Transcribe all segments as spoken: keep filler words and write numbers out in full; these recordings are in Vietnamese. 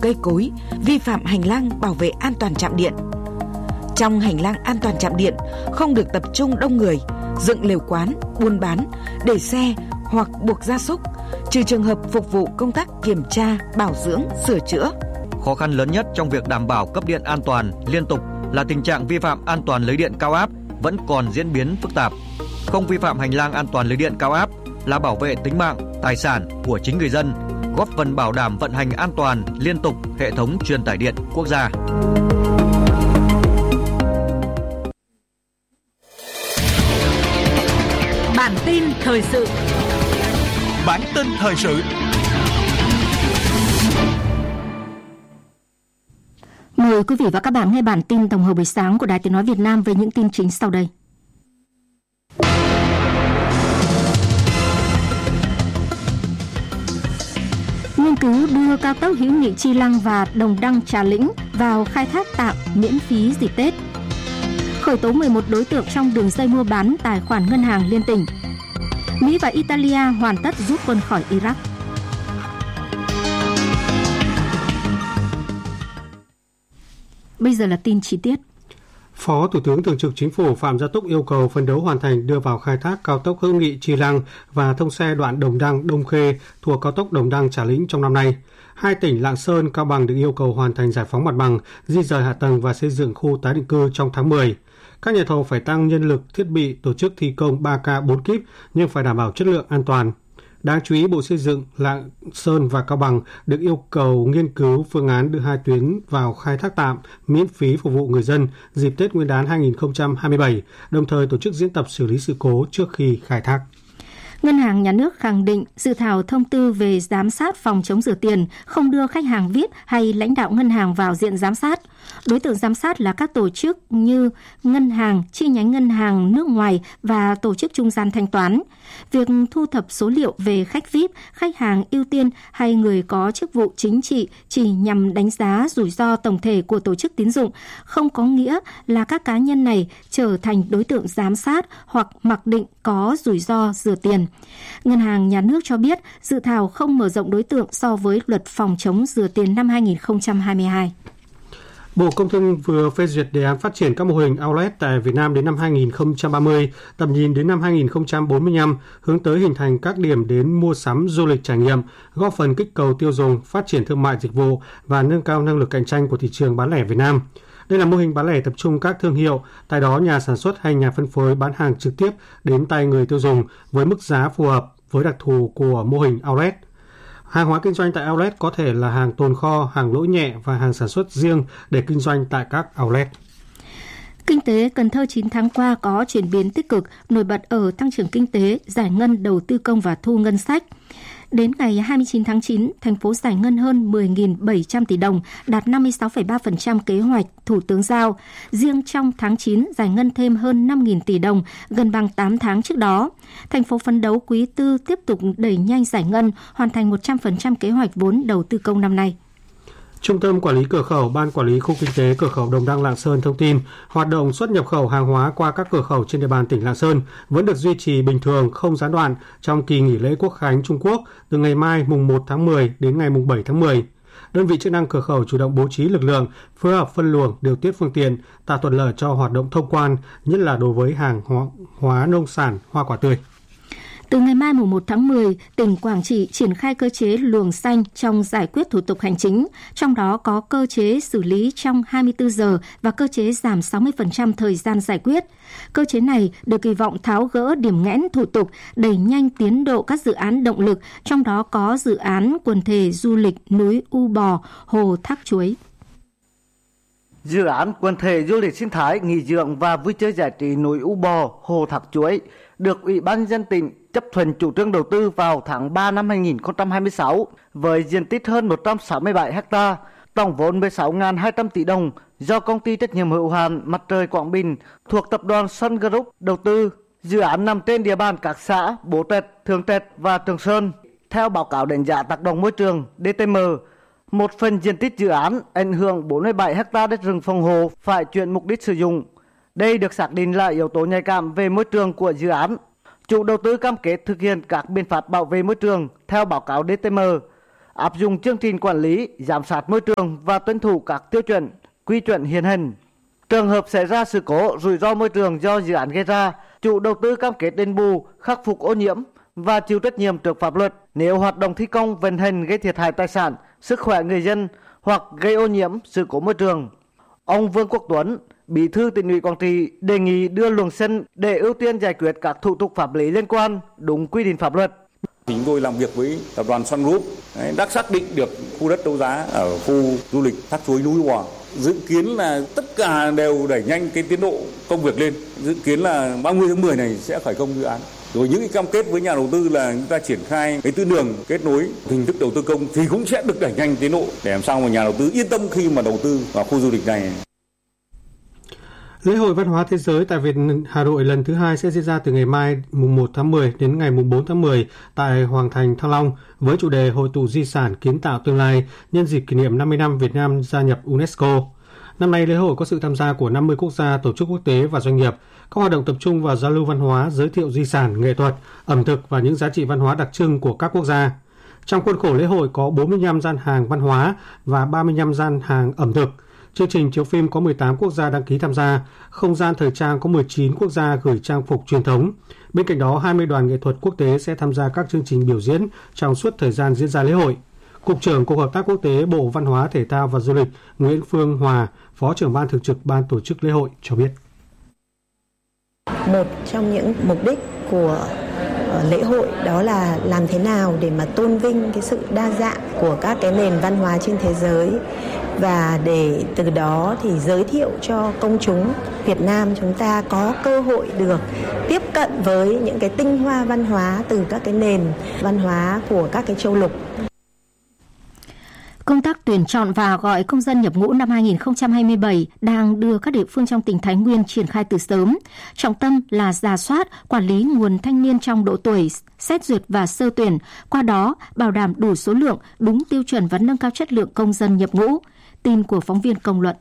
cây cối, vi phạm hành lang bảo vệ an toàn trạm điện. Trong hành lang an toàn trạm điện không được tập trung đông người, dựng lều quán, buôn bán, để xe hoặc buộc gia súc, trừ trường hợp phục vụ công tác kiểm tra, bảo dưỡng, sửa chữa. Khó khăn lớn nhất trong việc đảm bảo cấp điện an toàn liên tục là tình trạng vi phạm an toàn lưới điện cao áp vẫn còn diễn biến phức tạp. Không vi phạm hành lang an toàn lưới điện cao áp là bảo vệ tính mạng, tài sản của chính người dân, góp phần bảo đảm vận hành an toàn liên tục hệ thống truyền tải điện quốc gia. Bản tin thời sự. Bản tin thời sự. Mời quý vị và các bạn nghe bản tin tổng hợp buổi sáng của Đài Tiếng nói Việt Nam với những tin chính sau đây. Nghiên cứu đưa cao tốc hữu nghị Chi Lăng và Đồng Đăng Trà Lĩnh vào khai thác tạm miễn phí dịp Tết. Khởi tố mười một đối tượng trong đường dây mua bán tài khoản ngân hàng liên tỉnh. Mỹ và Italia hoàn tất rút quân khỏi Iraq. Bây giờ là tin chi tiết. Phó Thủ tướng Thường trực Chính phủ Phạm Gia Túc yêu cầu phấn đấu hoàn thành đưa vào khai thác cao tốc hữu nghị Chi Lăng và thông xe đoạn Đồng Đăng - Đông Khê thuộc cao tốc Đồng Đăng - Trà Lĩnh trong năm nay. Hai tỉnh Lạng Sơn, Cao Bằng được yêu cầu hoàn thành giải phóng mặt bằng, di dời hạ tầng và xây dựng khu tái định cư trong tháng mười. Các nhà thầu phải tăng nhân lực, thiết bị, tổ chức thi công ba ca bốn kíp nhưng phải đảm bảo chất lượng an toàn. Đáng chú ý, Bộ Xây dựng, Lạng Sơn và Cao Bằng được yêu cầu nghiên cứu phương án đưa hai tuyến vào khai thác tạm, miễn phí phục vụ người dân dịp Tết Nguyên đán hai không hai bảy, đồng thời tổ chức diễn tập xử lý sự cố trước khi khai thác. Ngân hàng Nhà nước khẳng định dự thảo thông tư về giám sát phòng chống rửa tiền không đưa khách hàng viết hay lãnh đạo ngân hàng vào diện giám sát. Đối tượng giám sát là các tổ chức như ngân hàng, chi nhánh ngân hàng nước ngoài và tổ chức trung gian thanh toán. Việc thu thập số liệu về khách vi ai pi, khách hàng ưu tiên hay người có chức vụ chính trị chỉ nhằm đánh giá rủi ro tổng thể của tổ chức tín dụng, không có nghĩa là các cá nhân này trở thành đối tượng giám sát hoặc mặc định có rủi ro rửa tiền. Ngân hàng Nhà nước cho biết dự thảo không mở rộng đối tượng so với luật phòng chống rửa tiền năm hai không hai hai. Bộ Công Thương vừa phê duyệt đề án phát triển các mô hình outlet tại Việt Nam đến năm hai không ba mươi, tầm nhìn đến năm hai không bốn mươi lăm, hướng tới hình thành các điểm đến mua sắm du lịch trải nghiệm, góp phần kích cầu tiêu dùng, phát triển thương mại dịch vụ và nâng cao năng lực cạnh tranh của thị trường bán lẻ Việt Nam. Đây là mô hình bán lẻ tập trung các thương hiệu, tại đó nhà sản xuất hay nhà phân phối bán hàng trực tiếp đến tay người tiêu dùng với mức giá phù hợp với đặc thù của mô hình outlet. Hàng hóa kinh doanh tại outlet có thể là hàng tồn kho, hàng lỗi nhẹ và hàng sản xuất riêng để kinh doanh tại các outlet. Kinh tế Cần Thơ chín tháng qua có chuyển biến tích cực, nổi bật ở tăng trưởng kinh tế, giải ngân đầu tư công và thu ngân sách. Đến ngày hai mươi chín tháng chín, thành phố giải ngân hơn mười nghìn bảy trăm tỷ đồng, đạt năm mươi sáu phẩy ba phần trăm kế hoạch Thủ tướng giao. Riêng trong tháng chín, giải ngân thêm hơn năm nghìn tỷ đồng, gần bằng tám tháng trước đó. Thành phố phấn đấu quý tư tiếp tục đẩy nhanh giải ngân, hoàn thành một trăm phần trăm kế hoạch vốn đầu tư công năm nay. Trung tâm Quản lý Cửa khẩu, Ban Quản lý Khu Kinh tế Cửa khẩu Đồng Đăng Lạng Sơn thông tin, hoạt động xuất nhập khẩu hàng hóa qua các cửa khẩu trên địa bàn tỉnh Lạng Sơn vẫn được duy trì bình thường, không gián đoạn trong kỳ nghỉ lễ Quốc khánh Trung Quốc từ ngày mai mùng một tháng mười đến ngày mùng bảy tháng mười. Đơn vị chức năng cửa khẩu chủ động bố trí lực lượng, phối hợp phân luồng, điều tiết phương tiện, tạo thuận lợi cho hoạt động thông quan, nhất là đối với hàng hóa, hóa nông sản, hoa quả tươi. Từ ngày mai mùng một tháng mười, tỉnh Quảng Trị triển khai cơ chế luồng xanh trong giải quyết thủ tục hành chính, trong đó có cơ chế xử lý trong hai mươi tư giờ và cơ chế giảm sáu mươi phần trăm thời gian giải quyết. Cơ chế này được kỳ vọng tháo gỡ điểm nghẽn thủ tục, đẩy nhanh tiến độ các dự án động lực, trong đó có dự án quần thể du lịch núi U Bò, Hồ Thác Chuối. Dự án quần thể du lịch sinh thái, nghỉ dưỡng và vui chơi giải trí núi U Bò, Hồ Thác Chuối được Ủy ban nhân dân tỉnh chấp thuận chủ trương đầu tư vào tháng ba năm hai không hai sáu với diện tích hơn một trăm sáu mươi bảy ha, tổng vốn mười sáu nghìn hai trăm tỷ đồng do công ty trách nhiệm hữu hạn Mặt trời Quảng Bình thuộc tập đoàn Sun Group đầu tư. Dự án nằm trên địa bàn các xã Bố Trạch, Thượng Trạch và Trường Sơn. Theo báo cáo đánh giá tác động môi trường D T M, một phần diện tích dự án ảnh hưởng bốn mươi bảy ha đất rừng phòng hộ phải chuyển mục đích sử dụng. Đây được xác định là yếu tố nhạy cảm về môi trường của dự án. Chủ đầu tư cam kết thực hiện các biện pháp bảo vệ môi trường theo báo cáo D T M. áp dụng chương trình quản lý, giám sát môi trường và tuân thủ các tiêu chuẩn, quy chuẩn hiện hành. Trường hợp xảy ra sự cố rủi ro môi trường do dự án gây ra, chủ đầu tư cam kết đền bù, khắc phục ô nhiễm và chịu trách nhiệm trước pháp luật nếu hoạt động thi công vận hành gây thiệt hại tài sản, sức khỏe người dân hoặc gây ô nhiễm sự cố môi trường. Ông Vương Quốc Tuấn, Bí thư Tỉnh ủy Quảng Trị đề nghị đưa luồng xanh để ưu tiên giải quyết các thủ tục pháp lý liên quan đúng quy định pháp luật. Chúng tôi làm việc với tập đoàn Sun Group đã xác định được khu đất đấu giá ở khu du lịch Thác Chuối Núi Hòa. Dự kiến là tất cả đều đẩy nhanh cái tiến độ công việc lên. Dự kiến là ba mươi tháng mười này sẽ khởi công dự án. Rồi những cái cam kết với nhà đầu tư là chúng ta triển khai cái tuyến đường kết nối hình thức đầu tư công thì cũng sẽ được đẩy nhanh tiến độ để làm sao mà nhà đầu tư yên tâm khi mà đầu tư vào khu du lịch này. Lễ hội văn hóa thế giới tại Hà Nội lần thứ hai sẽ diễn ra từ ngày mai mùng một tháng mười đến ngày mùng bốn tháng mười tại Hoàng Thành Thăng Long với chủ đề Hội tụ di sản kiến tạo tương lai nhân dịp kỷ niệm năm mươi năm Việt Nam gia nhập UNESCO. Năm nay lễ hội có sự tham gia của năm mươi quốc gia, tổ chức quốc tế và doanh nghiệp. Các hoạt động tập trung vào giao lưu văn hóa, giới thiệu di sản, nghệ thuật, ẩm thực và những giá trị văn hóa đặc trưng của các quốc gia. Trong khuôn khổ lễ hội có bốn mươi lăm gian hàng văn hóa và ba mươi lăm gian hàng ẩm thực. Chương trình chiếu phim có mười tám quốc gia đăng ký tham gia, không gian thời trang có mười chín quốc gia gửi trang phục truyền thống. Bên cạnh đó, hai mươi đoàn nghệ thuật quốc tế sẽ tham gia các chương trình biểu diễn trong suốt thời gian diễn ra lễ hội. Cục trưởng Cục Hợp tác Quốc tế Bộ Văn hóa, Thể thao và Du lịch Nguyễn Phương Hòa, Phó trưởng Ban Thường trực Ban tổ chức lễ hội cho biết. Một trong những mục đích của lễ hội đó là làm thế nào để mà tôn vinh cái sự đa dạng của các cái nền văn hóa trên thế giới và để từ đó thì giới thiệu cho công chúng Việt Nam chúng ta có cơ hội được tiếp cận với những cái tinh hoa văn hóa từ các cái nền văn hóa của các cái châu lục. Công tác tuyển chọn và gọi công dân nhập ngũ năm hai không hai bảy đang đưa các địa phương trong tỉnh Thái Nguyên triển khai từ sớm. Trọng tâm là rà soát, quản lý nguồn thanh niên trong độ tuổi, xét duyệt và sơ tuyển, qua đó bảo đảm đủ số lượng, đúng tiêu chuẩn và nâng cao chất lượng công dân nhập ngũ. Tin của phóng viên Công luận.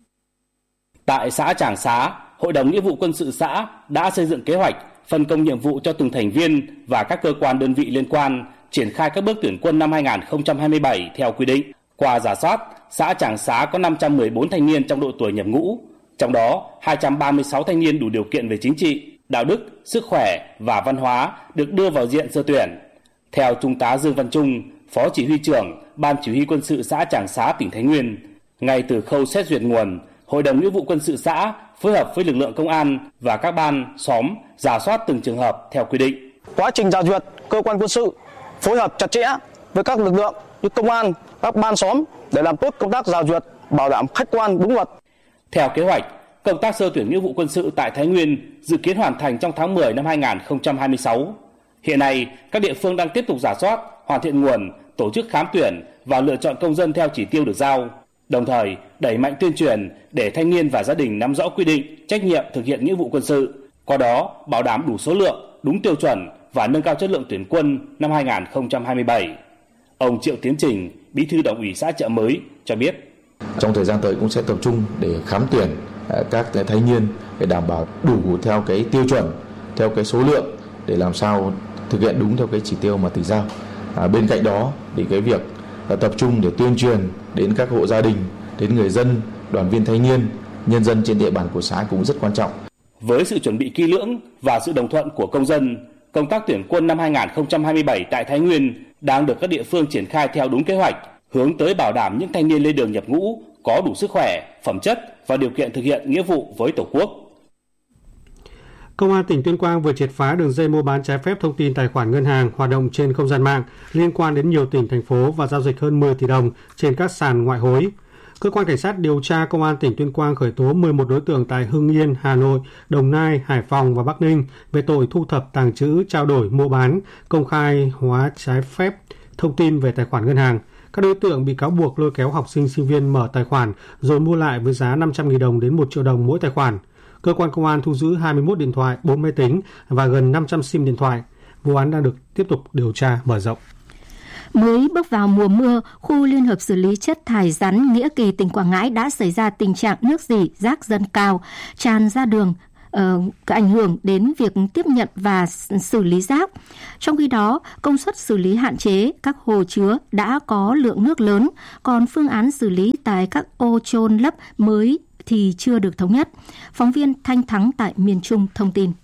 Tại xã Tràng Xá, Hội đồng Nghĩa vụ Quân sự xã đã xây dựng kế hoạch, phân công nhiệm vụ cho từng thành viên và các cơ quan đơn vị liên quan triển khai các bước tuyển quân năm hai không hai bảy theo quy định. Qua rà soát, xã Tràng Xá có năm trăm mười bốn thanh niên trong độ tuổi nhập ngũ, trong đó hai trăm ba mươi sáu thanh niên đủ điều kiện về chính trị, đạo đức, sức khỏe và văn hóa được đưa vào diện sơ tuyển. Theo Trung tá Dương Văn Trung, Phó Chỉ huy trưởng Ban Chỉ huy Quân sự xã Tràng Xá, tỉnh Thái Nguyên, ngay từ khâu xét duyệt nguồn, Hội đồng Nghĩa vụ Quân sự xã phối hợp với lực lượng công an và các ban, xóm rà soát từng trường hợp theo quy định. Quá trình rà duyệt, cơ quan quân sự phối hợp chặt chẽ với các lực lượng như công an, các ban xóm để làm tốt công tác rà duyệt, bảo đảm khách quan đúng luật. Theo kế hoạch, công tác sơ tuyển nghĩa vụ quân sự tại Thái Nguyên dự kiến hoàn thành trong tháng mười năm hai không hai sáu. Hiện nay, các địa phương đang tiếp tục rà soát, hoàn thiện nguồn, tổ chức khám tuyển và lựa chọn công dân theo chỉ tiêu được giao. Đồng thời, đẩy mạnh tuyên truyền để thanh niên và gia đình nắm rõ quy định, trách nhiệm thực hiện nghĩa vụ quân sự. Qua đó, bảo đảm đủ số lượng, đúng tiêu chuẩn và nâng cao chất lượng tuyển quân năm hai không hai bảy. Ông Triệu Tiến Trình, Bí thư Đảng ủy xã Chợ Mới cho biết. Trong thời gian tới cũng sẽ tập trung để khám tuyển các thanh niên để đảm bảo đủ theo cái tiêu chuẩn, theo cái số lượng để làm sao thực hiện đúng theo cái chỉ tiêu mà tỉnh giao. À, bên cạnh đó thì cái việc tập trung để tuyên truyền đến các hộ gia đình, đến người dân, đoàn viên thanh niên, nhân dân trên địa bàn của xã cũng rất quan trọng. Với sự chuẩn bị kỹ lưỡng và sự đồng thuận của công dân, công tác tuyển quân năm hai không hai bảy tại Thái Nguyên đang được các địa phương triển khai theo đúng kế hoạch, hướng tới bảo đảm những thanh niên lên đường nhập ngũ có đủ sức khỏe, phẩm chất và điều kiện thực hiện nghĩa vụ với Tổ quốc. Công an tỉnh Tuyên Quang vừa triệt phá đường dây mua bán trái phép thông tin tài khoản ngân hàng hoạt động trên không gian mạng liên quan đến nhiều tỉnh, thành phố và giao dịch hơn mười tỷ đồng trên các sàn ngoại hối. Cơ quan Cảnh sát điều tra Công an tỉnh Tuyên Quang khởi tố mười một đối tượng tại Hưng Yên, Hà Nội, Đồng Nai, Hải Phòng và Bắc Ninh về tội thu thập, tàng trữ, trao đổi, mua bán, công khai hóa trái phép thông tin về tài khoản ngân hàng. Các đối tượng bị cáo buộc lôi kéo học sinh, sinh viên mở tài khoản rồi mua lại với giá năm trăm nghìn đồng đến một triệu đồng mỗi tài khoản. Cơ quan công an thu giữ hai mươi mốt điện thoại, bốn máy tính và gần năm trăm sim điện thoại. Vụ án đang được tiếp tục điều tra mở rộng. Mới bước vào mùa mưa, khu Liên hợp xử lý chất thải rắn Nghĩa Kỳ, tỉnh Quảng Ngãi đã xảy ra tình trạng nước rỉ, rác dâng cao, tràn ra đường, uh, ảnh hưởng đến việc tiếp nhận và xử lý rác. Trong khi đó, công suất xử lý hạn chế, các hồ chứa đã có lượng nước lớn, còn phương án xử lý tại các ô chôn lấp mới thì chưa được thống nhất. Phóng viên Thanh Thắng tại miền Trung thông tin.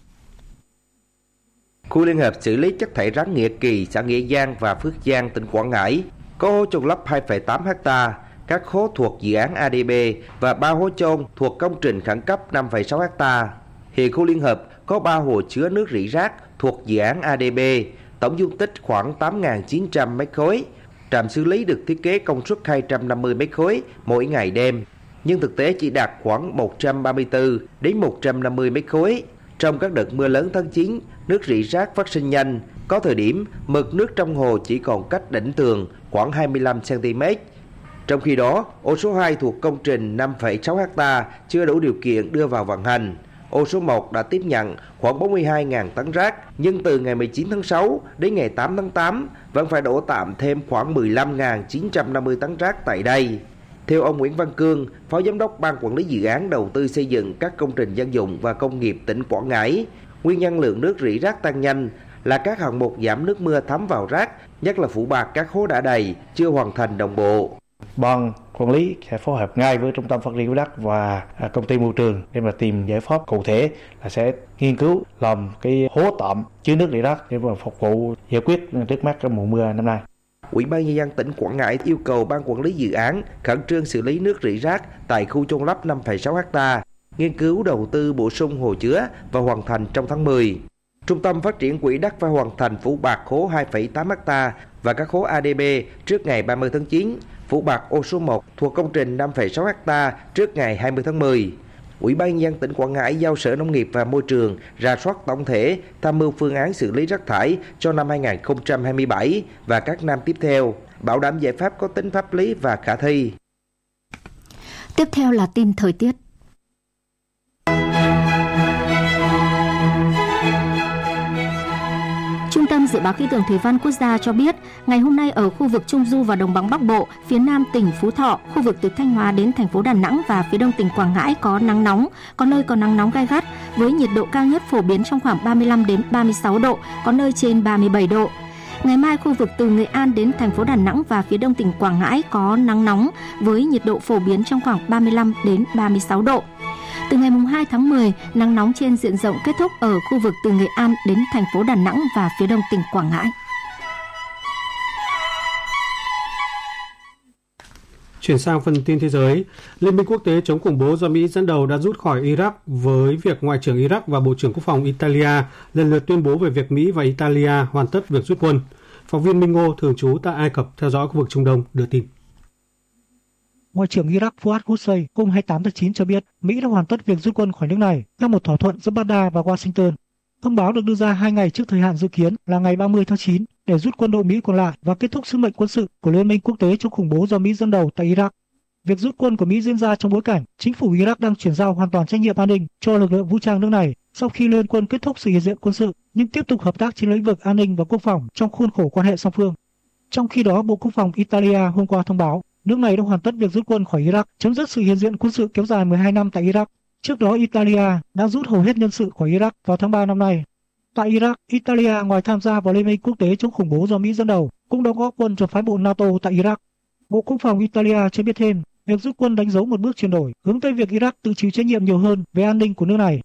Khu liên hợp xử lý chất thải rắn Nghĩa Kỳ, xã Nghĩa Giang và Phước Giang, tỉnh Quảng Ngãi có hố chôn lấp hai phẩy tám héc ta, các hố thuộc dự án a đê bê và ba hố chôn thuộc công trình khẩn cấp năm phẩy sáu héc ta. Hiện khu liên hợp có ba hồ chứa nước rỉ rác thuộc dự án a đê bê, tổng dung tích khoảng tám nghìn chín trăm mét khối. Trạm xử lý được thiết kế công suất hai trăm năm mươi mét khối mỗi ngày đêm, nhưng thực tế chỉ đạt khoảng một trăm ba mươi tư đến một trăm năm mươi mét khối. Trong các đợt mưa lớn tháng chín, nước rỉ rác phát sinh nhanh, có thời điểm mực nước trong hồ chỉ còn cách đỉnh tường khoảng hai mươi lăm xăng ti mét. Trong khi đó, ô số hai thuộc công trình năm phẩy sáu héc ta chưa đủ điều kiện đưa vào vận hành. Ô số một đã tiếp nhận khoảng bốn mươi hai nghìn tấn rác, nhưng từ ngày mười chín tháng sáu đến ngày tám tháng tám vẫn phải đổ tạm thêm khoảng mười lăm nghìn chín trăm năm mươi tấn rác tại đây. Theo ông Nguyễn Văn Cương, Phó Giám đốc Ban Quản lý Dự án Đầu tư xây dựng các công trình dân dụng và công nghiệp tỉnh Quảng Ngãi, nguyên nhân lượng nước rỉ rác tăng nhanh là các hạng mục giảm nước mưa thấm vào rác, nhất là phủ bạt các hố đã đầy, chưa hoàn thành đồng bộ. Ban quản lý sẽ phối hợp ngay với Trung tâm Phát triển Quỹ đất và công ty môi trường để mà tìm giải pháp cụ thể, là sẽ nghiên cứu làm cái hố tạm chứa nước rỉ rác để mà phục vụ giải quyết trước mắt cái mùa mưa năm nay. Ủy ban nhân dân tỉnh Quảng Ngãi yêu cầu Ban Quản lý Dự án khẩn trương xử lý nước rỉ rác tại khu chôn lấp năm phẩy sáu héc ta, nghiên cứu đầu tư bổ sung hồ chứa và hoàn thành trong tháng mười. Trung tâm Phát triển Quỹ đất phải hoàn thành phủ bạt hố hai phẩy tám héc ta và các hố a đê bê trước ngày ba mươi tháng chín, phủ bạt ô số một thuộc công trình năm phẩy sáu héc ta trước ngày hai mươi tháng mười. Ủy ban nhân dân tỉnh Quảng Ngãi giao Sở Nông nghiệp và Môi trường rà soát tổng thể, tham mưu phương án xử lý rác thải cho năm hai nghìn không trăm hai mươi bảy và các năm tiếp theo, bảo đảm giải pháp có tính pháp lý và khả thi. Tiếp theo là tin thời tiết. Trung tâm Dự báo Khí tượng Thủy văn Quốc gia cho biết, ngày hôm nay ở khu vực Trung Du và Đồng bằng Bắc Bộ, phía Nam tỉnh Phú Thọ, khu vực từ Thanh Hóa đến thành phố Đà Nẵng và phía Đông tỉnh Quảng Ngãi có nắng nóng, có nơi có nắng nóng gay gắt, với nhiệt độ cao nhất phổ biến trong khoảng ba mươi lăm đến ba mươi sáu độ, có nơi trên ba mươi bảy độ. Ngày mai, khu vực từ Nghệ An đến thành phố Đà Nẵng và phía Đông tỉnh Quảng Ngãi có nắng nóng, với nhiệt độ phổ biến trong khoảng ba mươi lăm đến ba mươi sáu độ. Từ ngày hai tháng mười, nắng nóng trên diện rộng kết thúc ở khu vực từ Nghệ An đến thành phố Đà Nẵng và phía đông tỉnh Quảng Ngãi. Chuyển sang phần tin thế giới, Liên minh quốc tế chống khủng bố do Mỹ dẫn đầu đã rút khỏi Iraq với việc Ngoại trưởng Iraq và Bộ trưởng Quốc phòng Italia lần lượt tuyên bố về việc Mỹ và Italia hoàn tất việc rút quân. Phóng viên Minh Ngô thường trú tại Ai Cập theo dõi khu vực Trung Đông đưa tin. Ngoại trưởng Iraq Fuad Hussein hôm hai mươi tám tháng chín cho biết Mỹ đã hoàn tất việc rút quân khỏi nước này theo một thỏa thuận giữa Baghdad và Washington. Thông báo được đưa ra hai ngày trước thời hạn dự kiến là ngày ba mươi tháng chín để rút quân đội Mỹ còn lại và kết thúc sứ mệnh quân sự của Liên minh quốc tế chống khủng bố do Mỹ dẫn đầu tại Iraq. Việc rút quân của Mỹ diễn ra trong bối cảnh chính phủ Iraq đang chuyển giao hoàn toàn trách nhiệm an ninh cho lực lượng vũ trang nước này sau khi Liên quân kết thúc sự hiện diện quân sự nhưng tiếp tục hợp tác trên lĩnh vực an ninh và quốc phòng trong khuôn khổ quan hệ song phương. Trong khi đó, Bộ Quốc phòng Italia hôm qua thông báo nước này đã hoàn tất việc rút quân khỏi Iraq, chấm dứt sự hiện diện quân sự kéo dài mười hai năm tại Iraq. Trước đó, Italia đã rút hầu hết nhân sự khỏi Iraq vào tháng ba năm nay. Tại Iraq, Italia ngoài tham gia vào Liên minh quốc tế chống khủng bố do Mỹ dẫn đầu, cũng đóng góp quân cho phái bộ NATO tại Iraq. Bộ Quốc phòng Italia cho biết thêm, việc rút quân đánh dấu một bước chuyển đổi hướng tới việc Iraq tự chịu trách nhiệm nhiều hơn về an ninh của nước này.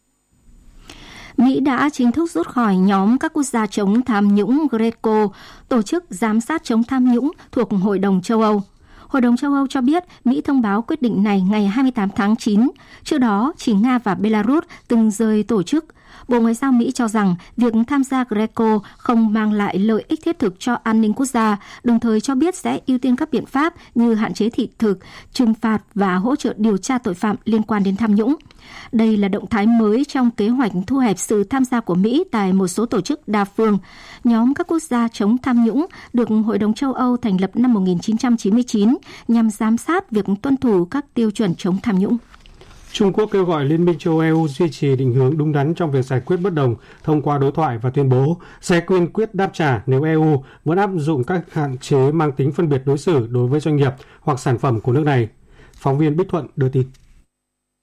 Mỹ đã chính thức rút khỏi nhóm các quốc gia chống tham nhũng Greco, tổ chức giám sát chống tham nhũng thuộc Hội đồng châu Âu. Hội đồng châu Âu cho biết Mỹ thông báo quyết định này ngày hai mươi tám tháng chín. Trước đó, chỉ Nga và Belarus từng rời tổ chức. Bộ Ngoại giao Mỹ cho rằng việc tham gia Greco không mang lại lợi ích thiết thực cho an ninh quốc gia, đồng thời cho biết sẽ ưu tiên các biện pháp như hạn chế thị thực, trừng phạt và hỗ trợ điều tra tội phạm liên quan đến tham nhũng. Đây là động thái mới trong kế hoạch thu hẹp sự tham gia của Mỹ tại một số tổ chức đa phương. Nhóm các quốc gia chống tham nhũng được Hội đồng châu Âu thành lập năm một nghìn chín trăm chín mươi chín nhằm giám sát việc tuân thủ các tiêu chuẩn chống tham nhũng. Trung Quốc kêu gọi Liên minh châu Âu e u duy trì định hướng đúng đắn trong việc giải quyết bất đồng thông qua đối thoại và tuyên bố sẽ kiên quyết đáp trả nếu e u vẫn áp dụng các hạn chế mang tính phân biệt đối xử đối với doanh nghiệp hoặc sản phẩm của nước này. Phóng viên Bích Thuận đưa tin. Tuyên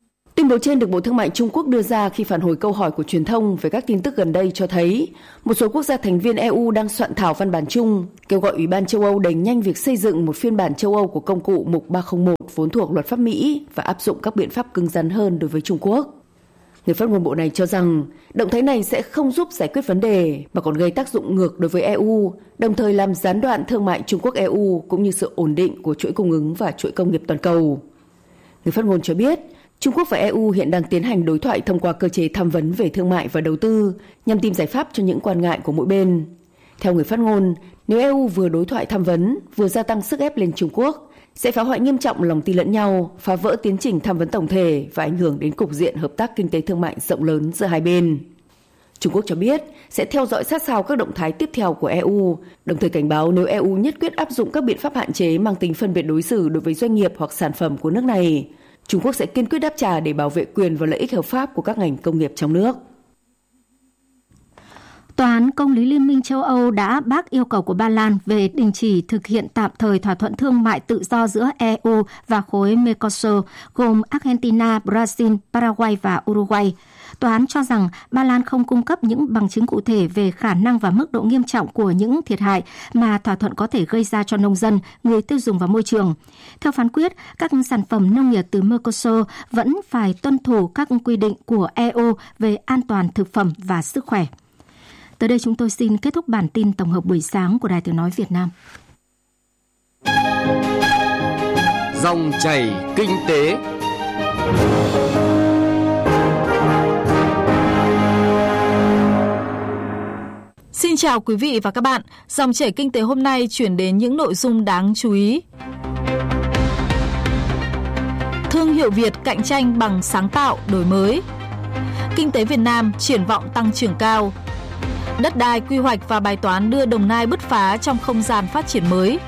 Tuyên bố trên được Bộ Thương mại Trung Quốc đưa ra khi phản hồi câu hỏi của truyền thông về các tin tức gần đây cho thấy một số quốc gia thành viên e u đang soạn thảo văn bản chung kêu gọi Ủy ban châu Âu đẩy nhanh việc xây dựng một phiên bản châu Âu của công cụ mục ba không một vốn thuộc luật pháp Mỹ và áp dụng các biện pháp cứng rắn hơn đối với Trung Quốc. Người phát ngôn bộ này cho rằng động thái này sẽ không giúp giải quyết vấn đề mà còn gây tác dụng ngược đối với e u, đồng thời làm gián đoạn thương mại Trung Quốc-e u cũng như sự ổn định của chuỗi cung ứng và chuỗi công nghiệp toàn cầu. Người phát ngôn cho biết, Trung Quốc và e u hiện đang tiến hành đối thoại thông qua cơ chế tham vấn về thương mại và đầu tư nhằm tìm giải pháp cho những quan ngại của mỗi bên. Theo người phát ngôn, nếu e u vừa đối thoại tham vấn, vừa gia tăng sức ép lên Trung Quốc, sẽ phá hoại nghiêm trọng lòng tin lẫn nhau, phá vỡ tiến trình tham vấn tổng thể và ảnh hưởng đến cục diện hợp tác kinh tế thương mại rộng lớn giữa hai bên. Trung Quốc cho biết sẽ theo dõi sát sao các động thái tiếp theo của e u, đồng thời cảnh báo nếu e u nhất quyết áp dụng các biện pháp hạn chế mang tính phân biệt đối xử đối với doanh nghiệp hoặc sản phẩm của nước này, Trung Quốc sẽ kiên quyết đáp trả để bảo vệ quyền và lợi ích hợp pháp của các ngành công nghiệp trong nước. Tòa án Công lý Liên minh châu Âu đã bác yêu cầu của Ba Lan về đình chỉ thực hiện tạm thời thỏa thuận thương mại tự do giữa e u và khối Mercosur gồm Argentina, Brazil, Paraguay và Uruguay. Tòa án cho rằng Ba Lan không cung cấp những bằng chứng cụ thể về khả năng và mức độ nghiêm trọng của những thiệt hại mà thỏa thuận có thể gây ra cho nông dân, người tiêu dùng và môi trường. Theo phán quyết, các sản phẩm nông nghiệp từ Mercosur vẫn phải tuân thủ các quy định của e u về an toàn thực phẩm và sức khỏe. Tới đây chúng tôi xin kết thúc bản tin tổng hợp buổi sáng của Đài Tiếng nói Việt Nam. Dòng chảy kinh tế. Xin chào quý vị và các bạn. Dòng chảy kinh tế hôm nay chuyển đến những nội dung đáng chú ý. Thương hiệu Việt cạnh tranh bằng sáng tạo, đổi mới. Kinh tế Việt Nam triển vọng tăng trưởng cao. Đất đai, quy hoạch và bài toán đưa Đồng Nai bứt phá trong không gian phát triển mới.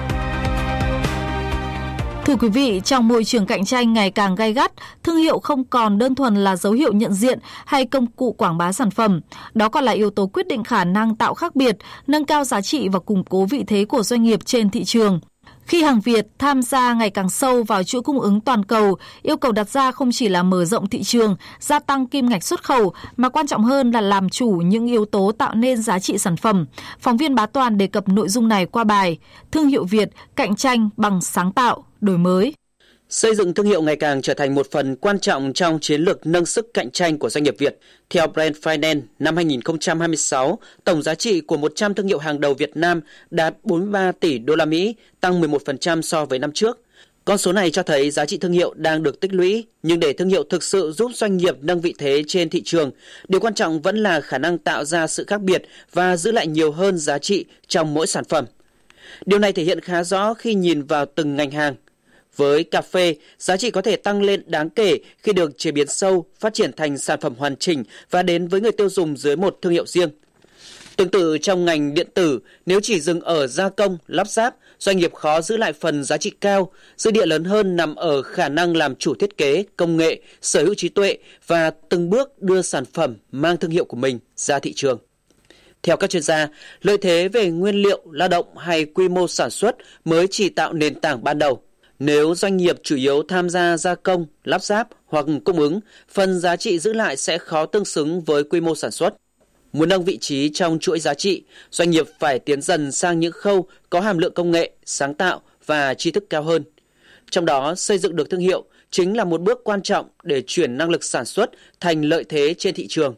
Thưa quý vị, trong môi trường cạnh tranh ngày càng gay gắt, thương hiệu không còn đơn thuần là dấu hiệu nhận diện hay công cụ quảng bá sản phẩm. Đó còn là yếu tố quyết định khả năng tạo khác biệt, nâng cao giá trị và củng cố vị thế của doanh nghiệp trên thị trường. Khi hàng Việt tham gia ngày càng sâu vào chuỗi cung ứng toàn cầu, yêu cầu đặt ra không chỉ là mở rộng thị trường, gia tăng kim ngạch xuất khẩu, mà quan trọng hơn là làm chủ những yếu tố tạo nên giá trị sản phẩm. Phóng viên Bá Toàn đề cập nội dung này qua bài Thương hiệu Việt cạnh tranh bằng sáng tạo, đổi mới. Xây dựng thương hiệu ngày càng trở thành một phần quan trọng trong chiến lược nâng sức cạnh tranh của doanh nghiệp Việt. Theo Brand Finance, năm hai không hai sáu, tổng giá trị của một trăm thương hiệu hàng đầu Việt Nam đạt bốn mươi ba tỷ đô la Mỹ, tăng mười một phần trăm so với năm trước. Con số này cho thấy giá trị thương hiệu đang được tích lũy, nhưng để thương hiệu thực sự giúp doanh nghiệp nâng vị thế trên thị trường, điều quan trọng vẫn là khả năng tạo ra sự khác biệt và giữ lại nhiều hơn giá trị trong mỗi sản phẩm. Điều này thể hiện khá rõ khi nhìn vào từng ngành hàng. Với cà phê, giá trị có thể tăng lên đáng kể khi được chế biến sâu, phát triển thành sản phẩm hoàn chỉnh và đến với người tiêu dùng dưới một thương hiệu riêng. Tương tự trong ngành điện tử, nếu chỉ dừng ở gia công, lắp ráp, doanh nghiệp khó giữ lại phần giá trị cao. Dư địa lớn hơn nằm ở khả năng làm chủ thiết kế, công nghệ, sở hữu trí tuệ và từng bước đưa sản phẩm mang thương hiệu của mình ra thị trường. Theo các chuyên gia, lợi thế về nguyên liệu, lao động hay quy mô sản xuất mới chỉ tạo nền tảng ban đầu. Nếu doanh nghiệp chủ yếu tham gia gia công, lắp ráp hoặc cung ứng, phần giá trị giữ lại sẽ khó tương xứng với quy mô sản xuất. Muốn nâng vị trí trong chuỗi giá trị, doanh nghiệp phải tiến dần sang những khâu có hàm lượng công nghệ, sáng tạo và tri thức cao hơn. Trong đó, xây dựng được thương hiệu chính là một bước quan trọng để chuyển năng lực sản xuất thành lợi thế trên thị trường.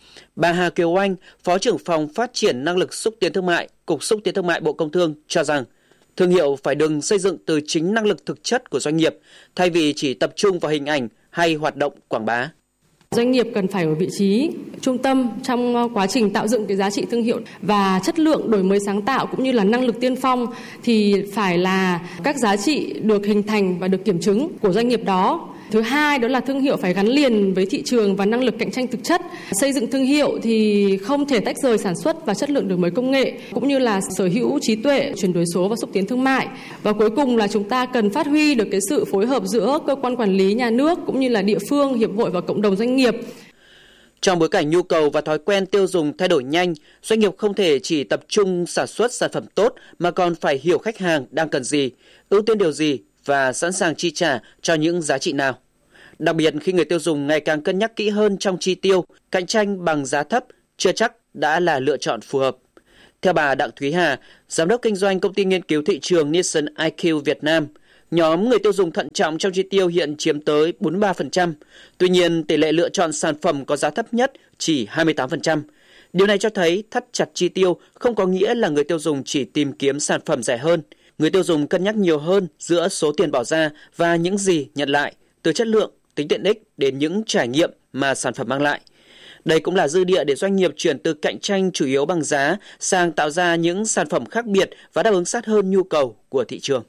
Bà Hà Kiều Anh, Phó trưởng phòng Phát triển Năng lực Xúc tiến Thương mại, Cục Xúc tiến Thương mại Bộ Công Thương cho rằng, thương hiệu phải được xây dựng từ chính năng lực thực chất của doanh nghiệp, thay vì chỉ tập trung vào hình ảnh hay hoạt động quảng bá. Doanh nghiệp cần phải ở vị trí trung tâm trong quá trình tạo dựng cái giá trị thương hiệu, và chất lượng đổi mới sáng tạo cũng như là năng lực tiên phong thì phải là các giá trị được hình thành và được kiểm chứng của doanh nghiệp đó. Thứ hai đó là thương hiệu phải gắn liền với thị trường và năng lực cạnh tranh thực chất. Xây dựng thương hiệu thì không thể tách rời sản xuất và chất lượng đổi mới công nghệ, cũng như là sở hữu trí tuệ, chuyển đổi số và xúc tiến thương mại. Và cuối cùng là chúng ta cần phát huy được cái sự phối hợp giữa cơ quan quản lý nhà nước cũng như là địa phương, hiệp hội và cộng đồng doanh nghiệp. Trong bối cảnh nhu cầu và thói quen tiêu dùng thay đổi nhanh, doanh nghiệp không thể chỉ tập trung sản xuất sản phẩm tốt mà còn phải hiểu khách hàng đang cần gì, ưu tiên điều gì và sẵn sàng chi trả cho những giá trị nào. Đặc biệt khi người tiêu dùng ngày càng cân nhắc kỹ hơn trong chi tiêu, cạnh tranh bằng giá thấp chưa chắc đã là lựa chọn phù hợp. Theo bà Đặng Thúy Hà, Giám đốc kinh doanh công ty nghiên cứu thị trường Nielsen i kiu Việt Nam, nhóm người tiêu dùng thận trọng trong chi tiêu hiện chiếm tới bốn mươi ba phần trăm. Tuy nhiên, tỷ lệ lựa chọn sản phẩm có giá thấp nhất chỉ hai mươi tám phần trăm. Điều này cho thấy thắt chặt chi tiêu không có nghĩa là người tiêu dùng chỉ tìm kiếm sản phẩm rẻ hơn. Người tiêu dùng cân nhắc nhiều hơn giữa số tiền bỏ ra và những gì nhận lại, từ chất lượng, tính tiện ích đến những trải nghiệm mà sản phẩm mang lại. Đây cũng là dư địa để doanh nghiệp chuyển từ cạnh tranh chủ yếu bằng giá sang tạo ra những sản phẩm khác biệt và đáp ứng sát hơn nhu cầu của thị trường.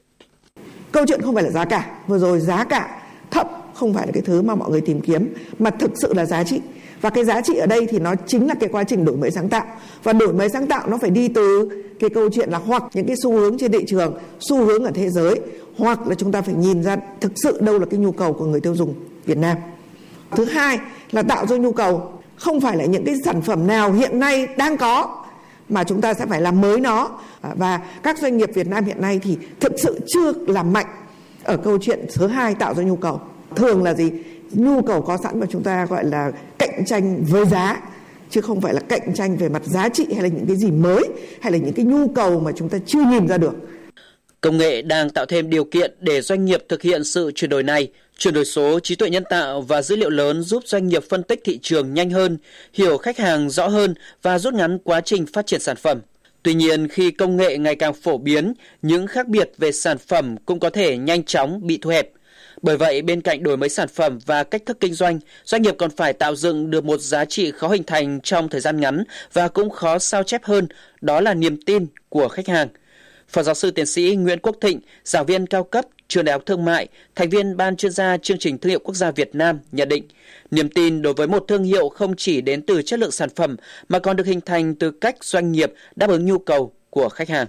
Câu chuyện không phải là giá cả, vừa rồi giá cả thấp không phải là cái thứ mà mọi người tìm kiếm, mà thực sự là giá trị. Và cái giá trị ở đây thì nó chính là cái quá trình đổi mới sáng tạo. Và đổi mới sáng tạo nó phải đi từ cái câu chuyện là hoặc những cái xu hướng trên thị trường, xu hướng ở thế giới, hoặc là chúng ta phải nhìn ra thực sự đâu là cái nhu cầu của người tiêu dùng Việt Nam. Thứ hai là tạo ra nhu cầu, không phải là những cái sản phẩm nào hiện nay đang có, mà chúng ta sẽ phải làm mới nó. Và các doanh nghiệp Việt Nam hiện nay thì thực sự chưa làm mạnh ở câu chuyện thứ hai, tạo ra nhu cầu. Thường là gì? Nhu cầu có sẵn và chúng ta gọi là cạnh tranh với giá, chứ không phải là cạnh tranh về mặt giá trị hay là những cái gì mới, hay là những cái nhu cầu mà chúng ta chưa nhìn ra được. Công nghệ đang tạo thêm điều kiện để doanh nghiệp thực hiện sự chuyển đổi này. Chuyển đổi số, trí tuệ nhân tạo và dữ liệu lớn giúp doanh nghiệp phân tích thị trường nhanh hơn, hiểu khách hàng rõ hơn và rút ngắn quá trình phát triển sản phẩm. Tuy nhiên, khi công nghệ ngày càng phổ biến, những khác biệt về sản phẩm cũng có thể nhanh chóng bị thu hẹp. Bởi vậy, bên cạnh đổi mới sản phẩm và cách thức kinh doanh, doanh nghiệp còn phải tạo dựng được một giá trị khó hình thành trong thời gian ngắn và cũng khó sao chép hơn, đó là niềm tin của khách hàng. Phó giáo sư tiến sĩ Nguyễn Quốc Thịnh, giảng viên cao cấp Trường Đại học Thương mại, thành viên Ban chuyên gia chương trình Thương hiệu Quốc gia Việt Nam nhận định, niềm tin đối với một thương hiệu không chỉ đến từ chất lượng sản phẩm mà còn được hình thành từ cách doanh nghiệp đáp ứng nhu cầu của khách hàng.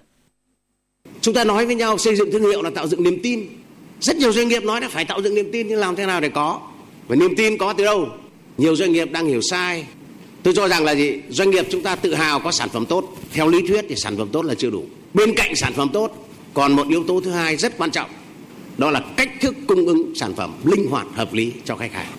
Chúng ta nói với nhau xây dựng thương hiệu là tạo dựng niềm tin. Rất nhiều doanh nghiệp nói là phải tạo dựng niềm tin, nhưng làm thế nào để có? Và niềm tin có từ đâu? Nhiều doanh nghiệp đang hiểu sai. Tôi cho rằng là gì? Doanh nghiệp chúng ta tự hào có sản phẩm tốt. Theo lý thuyết thì sản phẩm tốt là chưa đủ. Bên cạnh sản phẩm tốt, còn một yếu tố thứ hai rất quan trọng. Đó là cách thức cung ứng sản phẩm linh hoạt, hợp lý cho khách hàng.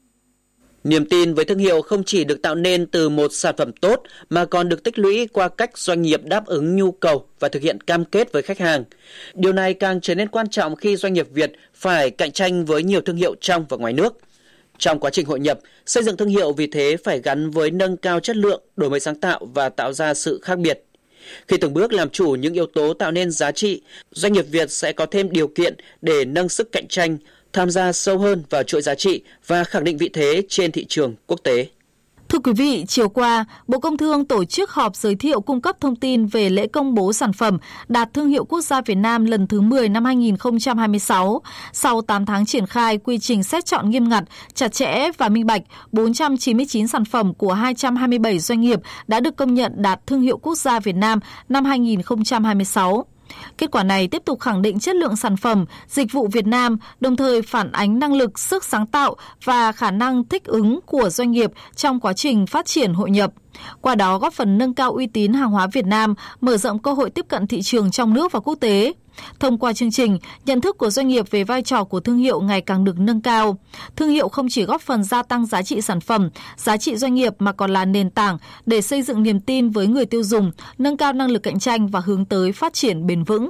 Niềm tin với thương hiệu không chỉ được tạo nên từ một sản phẩm tốt mà còn được tích lũy qua cách doanh nghiệp đáp ứng nhu cầu và thực hiện cam kết với khách hàng. Điều này càng trở nên quan trọng khi doanh nghiệp Việt phải cạnh tranh với nhiều thương hiệu trong và ngoài nước. Trong quá trình hội nhập, xây dựng thương hiệu vì thế phải gắn với nâng cao chất lượng, đổi mới sáng tạo và tạo ra sự khác biệt. Khi từng bước làm chủ những yếu tố tạo nên giá trị, doanh nghiệp Việt sẽ có thêm điều kiện để nâng sức cạnh tranh, tham gia sâu hơn vào chuỗi giá trị và khẳng định vị thế trên thị trường quốc tế. Thưa quý vị, chiều qua, Bộ Công Thương tổ chức họp giới thiệu cung cấp thông tin về lễ công bố sản phẩm đạt thương hiệu quốc gia Việt Nam lần thứ mười năm hai nghìn không trăm hai mươi sáu. Sau tám tháng triển khai quy trình xét chọn nghiêm ngặt, chặt chẽ và minh bạch, bốn trăm chín mươi chín sản phẩm của hai trăm hai mươi bảy doanh nghiệp đã được công nhận đạt thương hiệu quốc gia Việt Nam năm hai nghìn không trăm hai mươi sáu. Kết quả này tiếp tục khẳng định chất lượng sản phẩm, dịch vụ Việt Nam, đồng thời phản ánh năng lực, sức sáng tạo và khả năng thích ứng của doanh nghiệp trong quá trình phát triển hội nhập. Qua đó góp phần nâng cao uy tín hàng hóa Việt Nam, mở rộng cơ hội tiếp cận thị trường trong nước và quốc tế. Thông qua chương trình, nhận thức của doanh nghiệp về vai trò của thương hiệu ngày càng được nâng cao. Thương hiệu không chỉ góp phần gia tăng giá trị sản phẩm, giá trị doanh nghiệp mà còn là nền tảng để xây dựng niềm tin với người tiêu dùng, nâng cao năng lực cạnh tranh và hướng tới phát triển bền vững.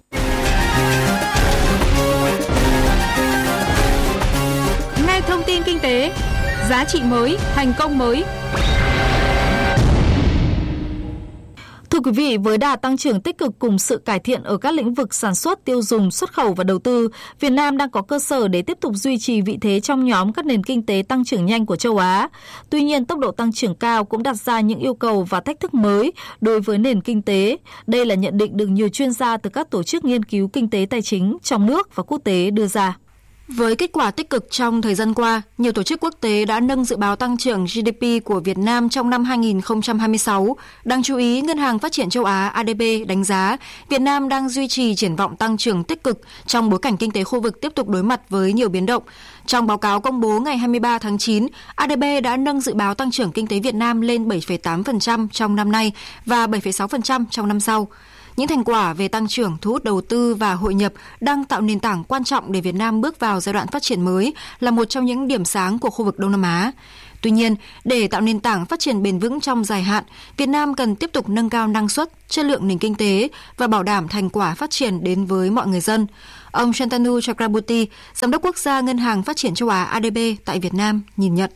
Nghe thông tin kinh tế, giá trị mới, thành công mới. Thưa quý vị, với đà tăng trưởng tích cực cùng sự cải thiện ở các lĩnh vực sản xuất, tiêu dùng, xuất khẩu và đầu tư, Việt Nam đang có cơ sở để tiếp tục duy trì vị thế trong nhóm các nền kinh tế tăng trưởng nhanh của châu Á. Tuy nhiên, tốc độ tăng trưởng cao cũng đặt ra những yêu cầu và thách thức mới đối với nền kinh tế. Đây là nhận định được nhiều chuyên gia từ các tổ chức nghiên cứu kinh tế tài chính trong nước và quốc tế đưa ra. Với kết quả tích cực trong thời gian qua, nhiều tổ chức quốc tế đã nâng dự báo tăng trưởng giê đê pê của Việt Nam trong năm hai nghìn không trăm hai mươi sáu. Đáng chú ý, Ngân hàng Phát triển châu Á a đê bê đánh giá Việt Nam đang duy trì triển vọng tăng trưởng tích cực trong bối cảnh kinh tế khu vực tiếp tục đối mặt với nhiều biến động. Trong báo cáo công bố ngày hai mươi ba tháng chín, a đê bê đã nâng dự báo tăng trưởng kinh tế Việt Nam lên bảy phẩy tám phần trăm trong năm nay và bảy phẩy sáu phần trăm trong năm sau. Những thành quả về tăng trưởng, thu hút đầu tư và hội nhập đang tạo nền tảng quan trọng để Việt Nam bước vào giai đoạn phát triển mới, là một trong những điểm sáng của khu vực Đông Nam Á. Tuy nhiên, để tạo nền tảng phát triển bền vững trong dài hạn, Việt Nam cần tiếp tục nâng cao năng suất, chất lượng nền kinh tế và bảo đảm thành quả phát triển đến với mọi người dân. Ông Shantanu Chakraborty, Giám đốc Quốc gia Ngân hàng Phát triển Châu Á A D B tại Việt Nam, nhìn nhận.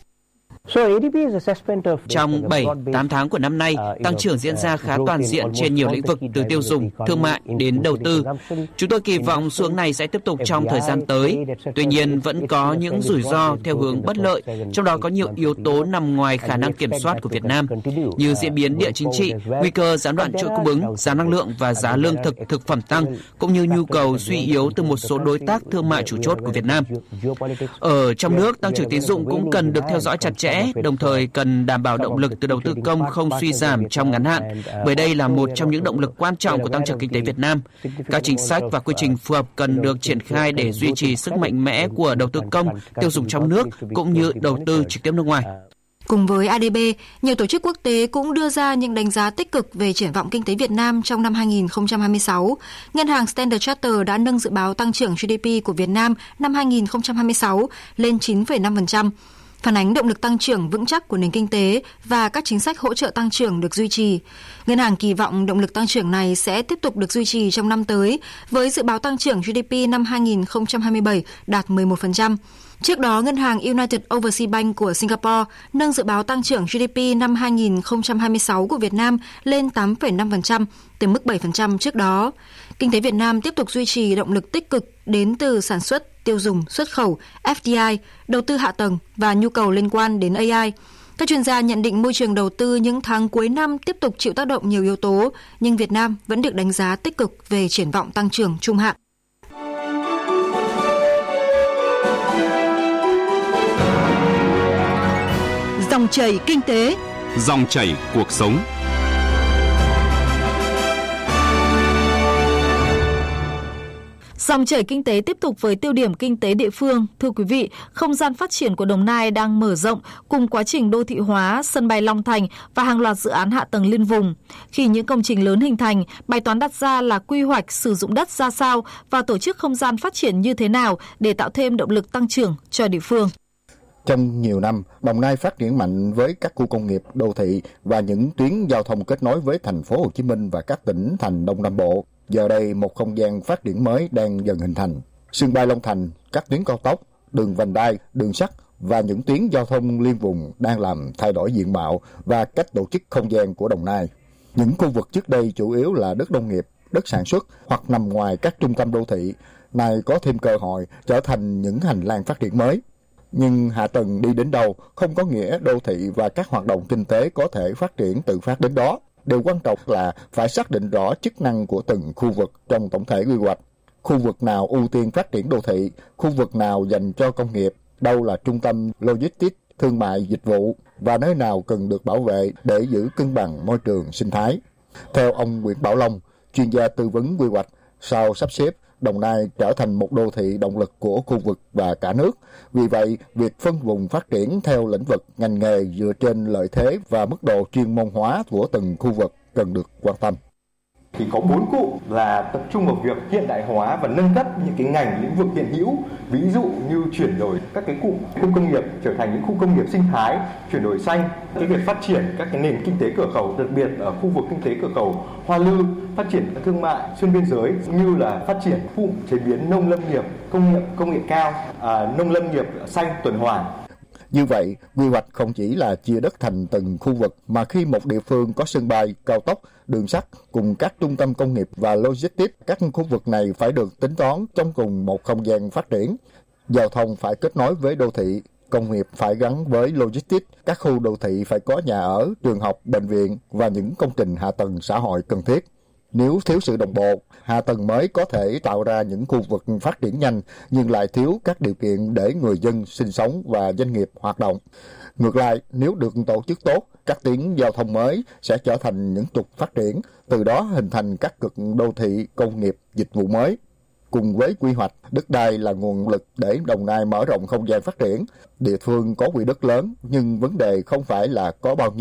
Trong bảy tám tháng của năm nay, tăng trưởng diễn ra khá toàn diện trên nhiều lĩnh vực từ tiêu dùng, thương mại đến đầu tư. Chúng tôi kỳ vọng xu hướng này sẽ tiếp tục trong thời gian tới. Tuy nhiên, vẫn có những rủi ro theo hướng bất lợi, trong đó có nhiều yếu tố nằm ngoài khả năng kiểm soát của Việt Nam, như diễn biến địa chính trị, nguy cơ gián đoạn chuỗi cung ứng, giá năng lượng và giá lương thực, thực phẩm tăng, cũng như nhu cầu suy yếu từ một số đối tác thương mại chủ chốt của Việt Nam. Ở trong nước, tăng trưởng tín dụng cũng cần được theo dõi chặt chẽ, đồng thời cần đảm bảo động lực từ đầu tư công không suy giảm trong ngắn hạn, bởi đây là một trong những động lực quan trọng của tăng trưởng kinh tế Việt Nam. Các chính sách và quy trình phù hợp cần được triển khai để duy trì sức mạnh mẽ của đầu tư công, tiêu dùng trong nước cũng như đầu tư trực tiếp nước ngoài. Cùng với A D B, nhiều tổ chức quốc tế cũng đưa ra những đánh giá tích cực về triển vọng kinh tế Việt Nam trong năm hai nghìn không trăm hai mươi sáu. Ngân hàng Standard Chartered đã nâng dự báo tăng trưởng G D P của Việt Nam năm hai nghìn không trăm hai mươi sáu lên chín phẩy năm phần trăm. Phản ánh động lực tăng trưởng vững chắc của nền kinh tế và các chính sách hỗ trợ tăng trưởng được duy trì. Ngân hàng kỳ vọng động lực tăng trưởng này sẽ tiếp tục được duy trì trong năm tới, với dự báo tăng trưởng G D P năm hai nghìn không trăm hai mươi bảy đạt mười một phần trăm. Trước đó, Ngân hàng United Overseas Bank của Singapore nâng dự báo tăng trưởng G D P năm hai nghìn không trăm hai mươi sáu của Việt Nam lên tám phẩy năm phần trăm, từ mức bảy phần trăm trước đó. Kinh tế Việt Nam tiếp tục duy trì động lực tích cực đến từ sản xuất, tiêu dùng, xuất khẩu, F D I, đầu tư hạ tầng và nhu cầu liên quan đến A I. Các chuyên gia nhận định môi trường đầu tư những tháng cuối năm tiếp tục chịu tác động nhiều yếu tố, nhưng Việt Nam vẫn được đánh giá tích cực về triển vọng tăng trưởng trung hạn. Dòng chảy kinh tế, dòng chảy cuộc sống. Dòng chảy kinh tế tiếp tục với tiêu điểm kinh tế địa phương. Thưa quý vị, không gian phát triển của Đồng Nai đang mở rộng cùng quá trình đô thị hóa, sân bay Long Thành và hàng loạt dự án hạ tầng liên vùng. Khi những công trình lớn hình thành, bài toán đặt ra là quy hoạch sử dụng đất ra sao và tổ chức không gian phát triển như thế nào để tạo thêm động lực tăng trưởng cho địa phương. Trong nhiều năm, Đồng Nai phát triển mạnh với các khu công nghiệp, đô thị và những tuyến giao thông kết nối với thành phố Hồ Chí Minh và các tỉnh thành Đông Nam Bộ. Giờ đây, một không gian phát triển mới đang dần hình thành. Sân bay Long Thành, các tuyến cao tốc, đường vành đai, đường sắt và những tuyến giao thông liên vùng đang làm thay đổi diện mạo và cách tổ chức không gian của Đồng Nai. Những khu vực trước đây chủ yếu là đất nông nghiệp, đất sản xuất hoặc nằm ngoài các trung tâm đô thị, nay có thêm cơ hội trở thành những hành lang phát triển mới. Nhưng hạ tầng đi đến đâu không có nghĩa đô thị và các hoạt động kinh tế có thể phát triển tự phát đến đó. Điều quan trọng là phải xác định rõ chức năng của từng khu vực trong tổng thể quy hoạch. Khu vực nào ưu tiên phát triển đô thị, khu vực nào dành cho công nghiệp, đâu là trung tâm logistics, thương mại, dịch vụ và nơi nào cần được bảo vệ để giữ cân bằng môi trường sinh thái. Theo ông Nguyễn Bảo Long, chuyên gia tư vấn quy hoạch, sau sắp xếp, Đồng Nai trở thành một đô thị động lực của khu vực và cả nước. Vì vậy, việc phân vùng phát triển theo lĩnh vực ngành nghề dựa trên lợi thế và mức độ chuyên môn hóa của từng khu vực cần được quan tâm. Thì có bốn cụm là tập trung vào việc hiện đại hóa và nâng cấp những cái ngành lĩnh vực hiện hữu, ví dụ như chuyển đổi các cái cụm khu công nghiệp trở thành những khu công nghiệp sinh thái, chuyển đổi xanh, cái việc phát triển các cái nền kinh tế cửa khẩu, đặc biệt ở khu vực kinh tế cửa khẩu Hoa Lư, phát triển thương mại xuyên biên giới, như là phát triển cụm chế biến nông lâm nghiệp, công nghiệp công nghệ cao, à, nông lâm nghiệp xanh tuần hoàn. Như vậy, quy hoạch không chỉ là chia đất thành từng khu vực, mà khi một địa phương có sân bay, cao tốc, đường sắt cùng các trung tâm công nghiệp và logistics, các khu vực này phải được tính toán trong cùng một không gian phát triển. Giao thông phải kết nối với đô thị, công nghiệp phải gắn với logistics, các khu đô thị phải có nhà ở, trường học, bệnh viện và những công trình hạ tầng xã hội cần thiết. Nếu thiếu sự đồng bộ, hạ tầng mới có thể tạo ra những khu vực phát triển nhanh nhưng lại thiếu các điều kiện để người dân sinh sống và doanh nghiệp hoạt động. Ngược lại, nếu được tổ chức tốt, các tuyến giao thông mới sẽ trở thành những trục phát triển, từ đó hình thành các cực đô thị, công nghiệp, dịch vụ mới. Cùng với quy hoạch, đất đai là nguồn lực để Đồng Nai mở rộng không gian phát triển. Địa phương có quỹ đất lớn, nhưng vấn đề không phải là có bao nhiêu đất,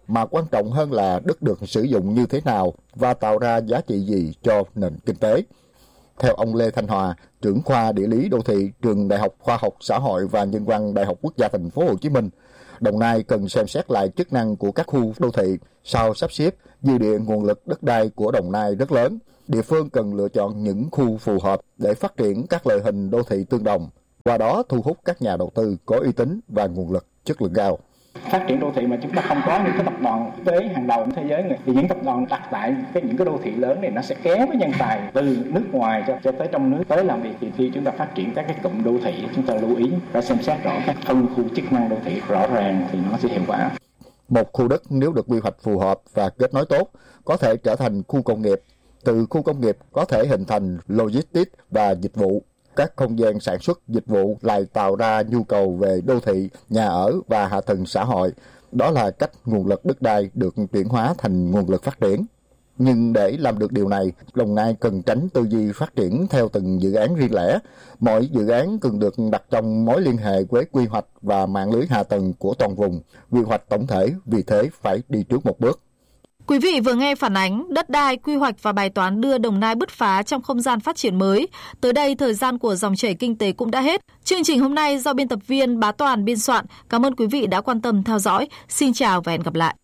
mà quan trọng hơn là đất được sử dụng như thế nào và tạo ra giá trị gì cho nền kinh tế. Theo ông Lê Thanh Hòa, trưởng khoa địa lý đô thị, trường Đại học Khoa học Xã hội và Nhân văn Đại học Quốc gia Thành phố Hồ Chí Minh, Đồng Nai cần xem xét lại chức năng của các khu đô thị sau sắp xếp. Dư địa nguồn lực đất đai của Đồng Nai rất lớn, địa phương cần lựa chọn những khu phù hợp để phát triển các loại hình đô thị tương đồng, qua đó thu hút các nhà đầu tư có uy tín và nguồn lực chất lượng cao. Phát triển đô thị mà chúng ta không có những cái tập đoàn quốc tế hàng đầu trên thế giới này, thì những tập đoàn đặt tại cái những cái đô thị lớn này nó sẽ kéo cái nhân tài từ nước ngoài cho, cho tới trong nước tới làm việc. Thì khi chúng ta phát triển các cái cụm đô thị, chúng ta lưu ý phải xem xét rõ các phân khu chức năng đô thị rõ ràng thì nó sẽ hiệu quả. Một khu đất nếu được quy hoạch phù hợp và kết nối tốt có thể trở thành khu công nghiệp. Từ khu công nghiệp có thể hình thành logistics và dịch vụ. Các không gian sản xuất dịch vụ lại tạo ra nhu cầu về đô thị, nhà ở và hạ tầng xã hội. Đó là cách nguồn lực đất đai được chuyển hóa thành nguồn lực phát triển. Nhưng để làm được điều này, Đồng Nai cần tránh tư duy phát triển theo từng dự án riêng lẻ. Mỗi dự án cần được đặt trong mối liên hệ với quy hoạch và mạng lưới hạ tầng của toàn vùng. Quy hoạch tổng thể vì thế phải đi trước một bước. Quý vị vừa nghe phản ánh đất đai, quy hoạch và bài toán đưa Đồng Nai bứt phá trong không gian phát triển mới. Tới đây, thời gian của dòng chảy kinh tế cũng đã hết. Chương trình hôm nay do biên tập viên Bá Toàn biên soạn. Cảm ơn quý vị đã quan tâm theo dõi. Xin chào và hẹn gặp lại.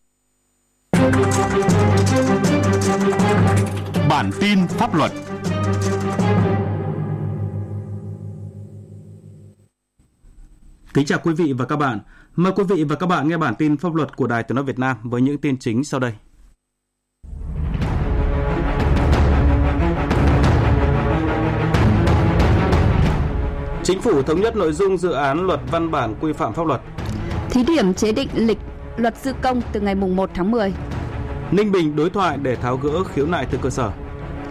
Bản tin pháp luật. Kính chào quý vị và các bạn. Mời quý vị và các bạn nghe bản tin pháp luật của Đài Tiếng nói Việt Nam với những tin chính sau đây. Chính phủ thống nhất nội dung dự án luật văn bản quy phạm pháp luật. Thí điểm chế định lịch luật sư công từ ngày mùng một tháng mười. Ninh Bình đối thoại để tháo gỡ khiếu nại từ cơ sở.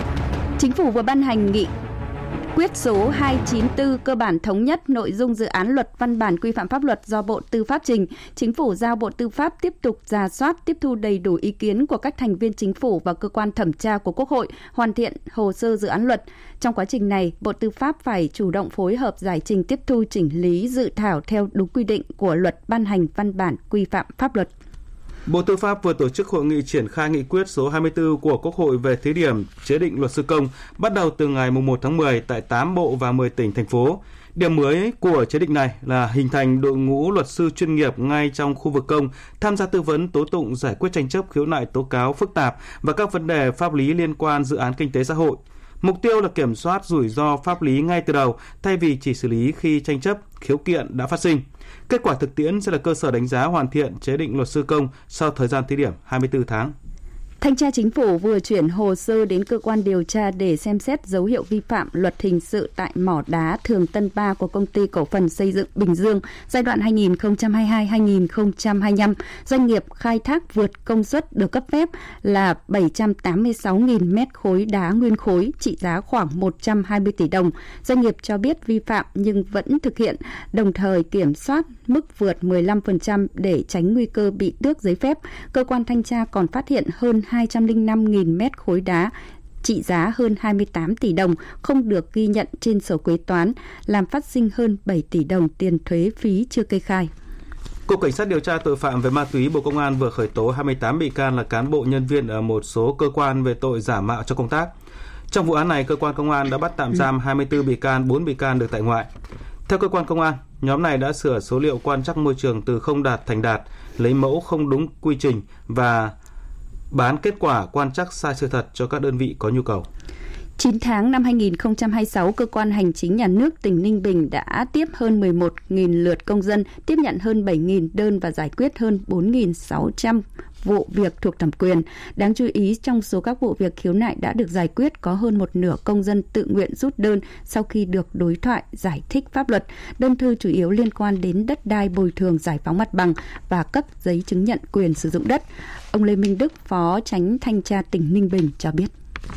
Chính phủ vừa ban hành nghị quyết số hai chín tư cơ bản thống nhất nội dung dự án luật văn bản quy phạm pháp luật do Bộ Tư pháp trình. Chính phủ giao Bộ Tư pháp tiếp tục rà soát, tiếp thu đầy đủ ý kiến của các thành viên chính phủ và cơ quan thẩm tra của Quốc hội, hoàn thiện hồ sơ dự án luật. Trong quá trình này, Bộ Tư pháp phải chủ động phối hợp giải trình tiếp thu chỉnh lý dự thảo theo đúng quy định của luật ban hành văn bản quy phạm pháp luật. Bộ Tư pháp vừa tổ chức hội nghị triển khai nghị quyết số hai mươi tư của Quốc hội về thí điểm chế định luật sư công bắt đầu từ ngày mùng một tháng mười tại tám bộ và mười tỉnh, thành phố. Điểm mới của chế định này là hình thành đội ngũ luật sư chuyên nghiệp ngay trong khu vực công, tham gia tư vấn, tố tụng, giải quyết tranh chấp, khiếu nại, tố cáo phức tạp và các vấn đề pháp lý liên quan dự án kinh tế xã hội. Mục tiêu là kiểm soát rủi ro pháp lý ngay từ đầu, thay vì chỉ xử lý khi tranh chấp, khiếu kiện đã phát sinh. Kết quả thực tiễn sẽ là cơ sở đánh giá hoàn thiện chế định luật sư công sau thời gian thí điểm hai mươi tư tháng. Thanh tra Chính phủ vừa chuyển hồ sơ đến cơ quan điều tra để xem xét dấu hiệu vi phạm luật hình sự tại mỏ đá Thường Tân ba của Công ty Cổ phần Xây dựng Bình Dương giai đoạn hai nghìn không trăm hai mươi hai đến hai nghìn không trăm hai mươi lăm. Doanh nghiệp khai thác vượt công suất được cấp phép là bảy trăm tám mươi sáu nghìn mét khối đá nguyên khối, trị giá khoảng một trăm hai mươi tỷ đồng. Doanh nghiệp cho biết vi phạm nhưng vẫn thực hiện, đồng thời kiểm soát mức vượt mười lăm phần trăm để tránh nguy cơ bị tước giấy phép. Cơ quan thanh tra còn phát hiện hơn hai trăm lẻ năm nghìn mét khối đá trị giá hơn hai mươi tám tỷ đồng không được ghi nhận trên sổ kế toán, làm phát sinh hơn bảy tỷ đồng tiền thuế phí chưa kê khai. Cục Cảnh sát điều tra tội phạm về ma túy Bộ Công an vừa khởi tố hai mươi tám bị can là cán bộ nhân viên ở một số cơ quan về tội giả mạo cho công tác. Trong vụ án này, cơ quan công an đã bắt tạm giam hai mươi tư bị can, bốn bị can được tại ngoại. Theo cơ quan công an, nhóm này đã sửa số liệu quan trắc môi trường từ không đạt thành đạt, lấy mẫu không đúng quy trình và bán kết quả quan trắc sai sự thật cho các đơn vị có nhu cầu. chín tháng năm hai nghìn không trăm hai mươi sáu, Cơ quan Hành chính Nhà nước tỉnh Ninh Bình đã tiếp hơn mười một nghìn lượt công dân, tiếp nhận hơn bảy nghìn đơn và giải quyết hơn bốn nghìn sáu trăm vụ việc thuộc thẩm quyền. Đáng chú ý, trong số các vụ việc khiếu nại đã được giải quyết, có hơn một nửa công dân tự nguyện rút đơn sau khi được đối thoại giải thích pháp luật. Đơn thư chủ yếu liên quan đến đất đai, bồi thường, giải phóng mặt bằng và cấp giấy chứng nhận quyền sử dụng đất. Ông Lê Minh Đức, Phó Chánh Thanh tra tỉnh Ninh Bình cho biết.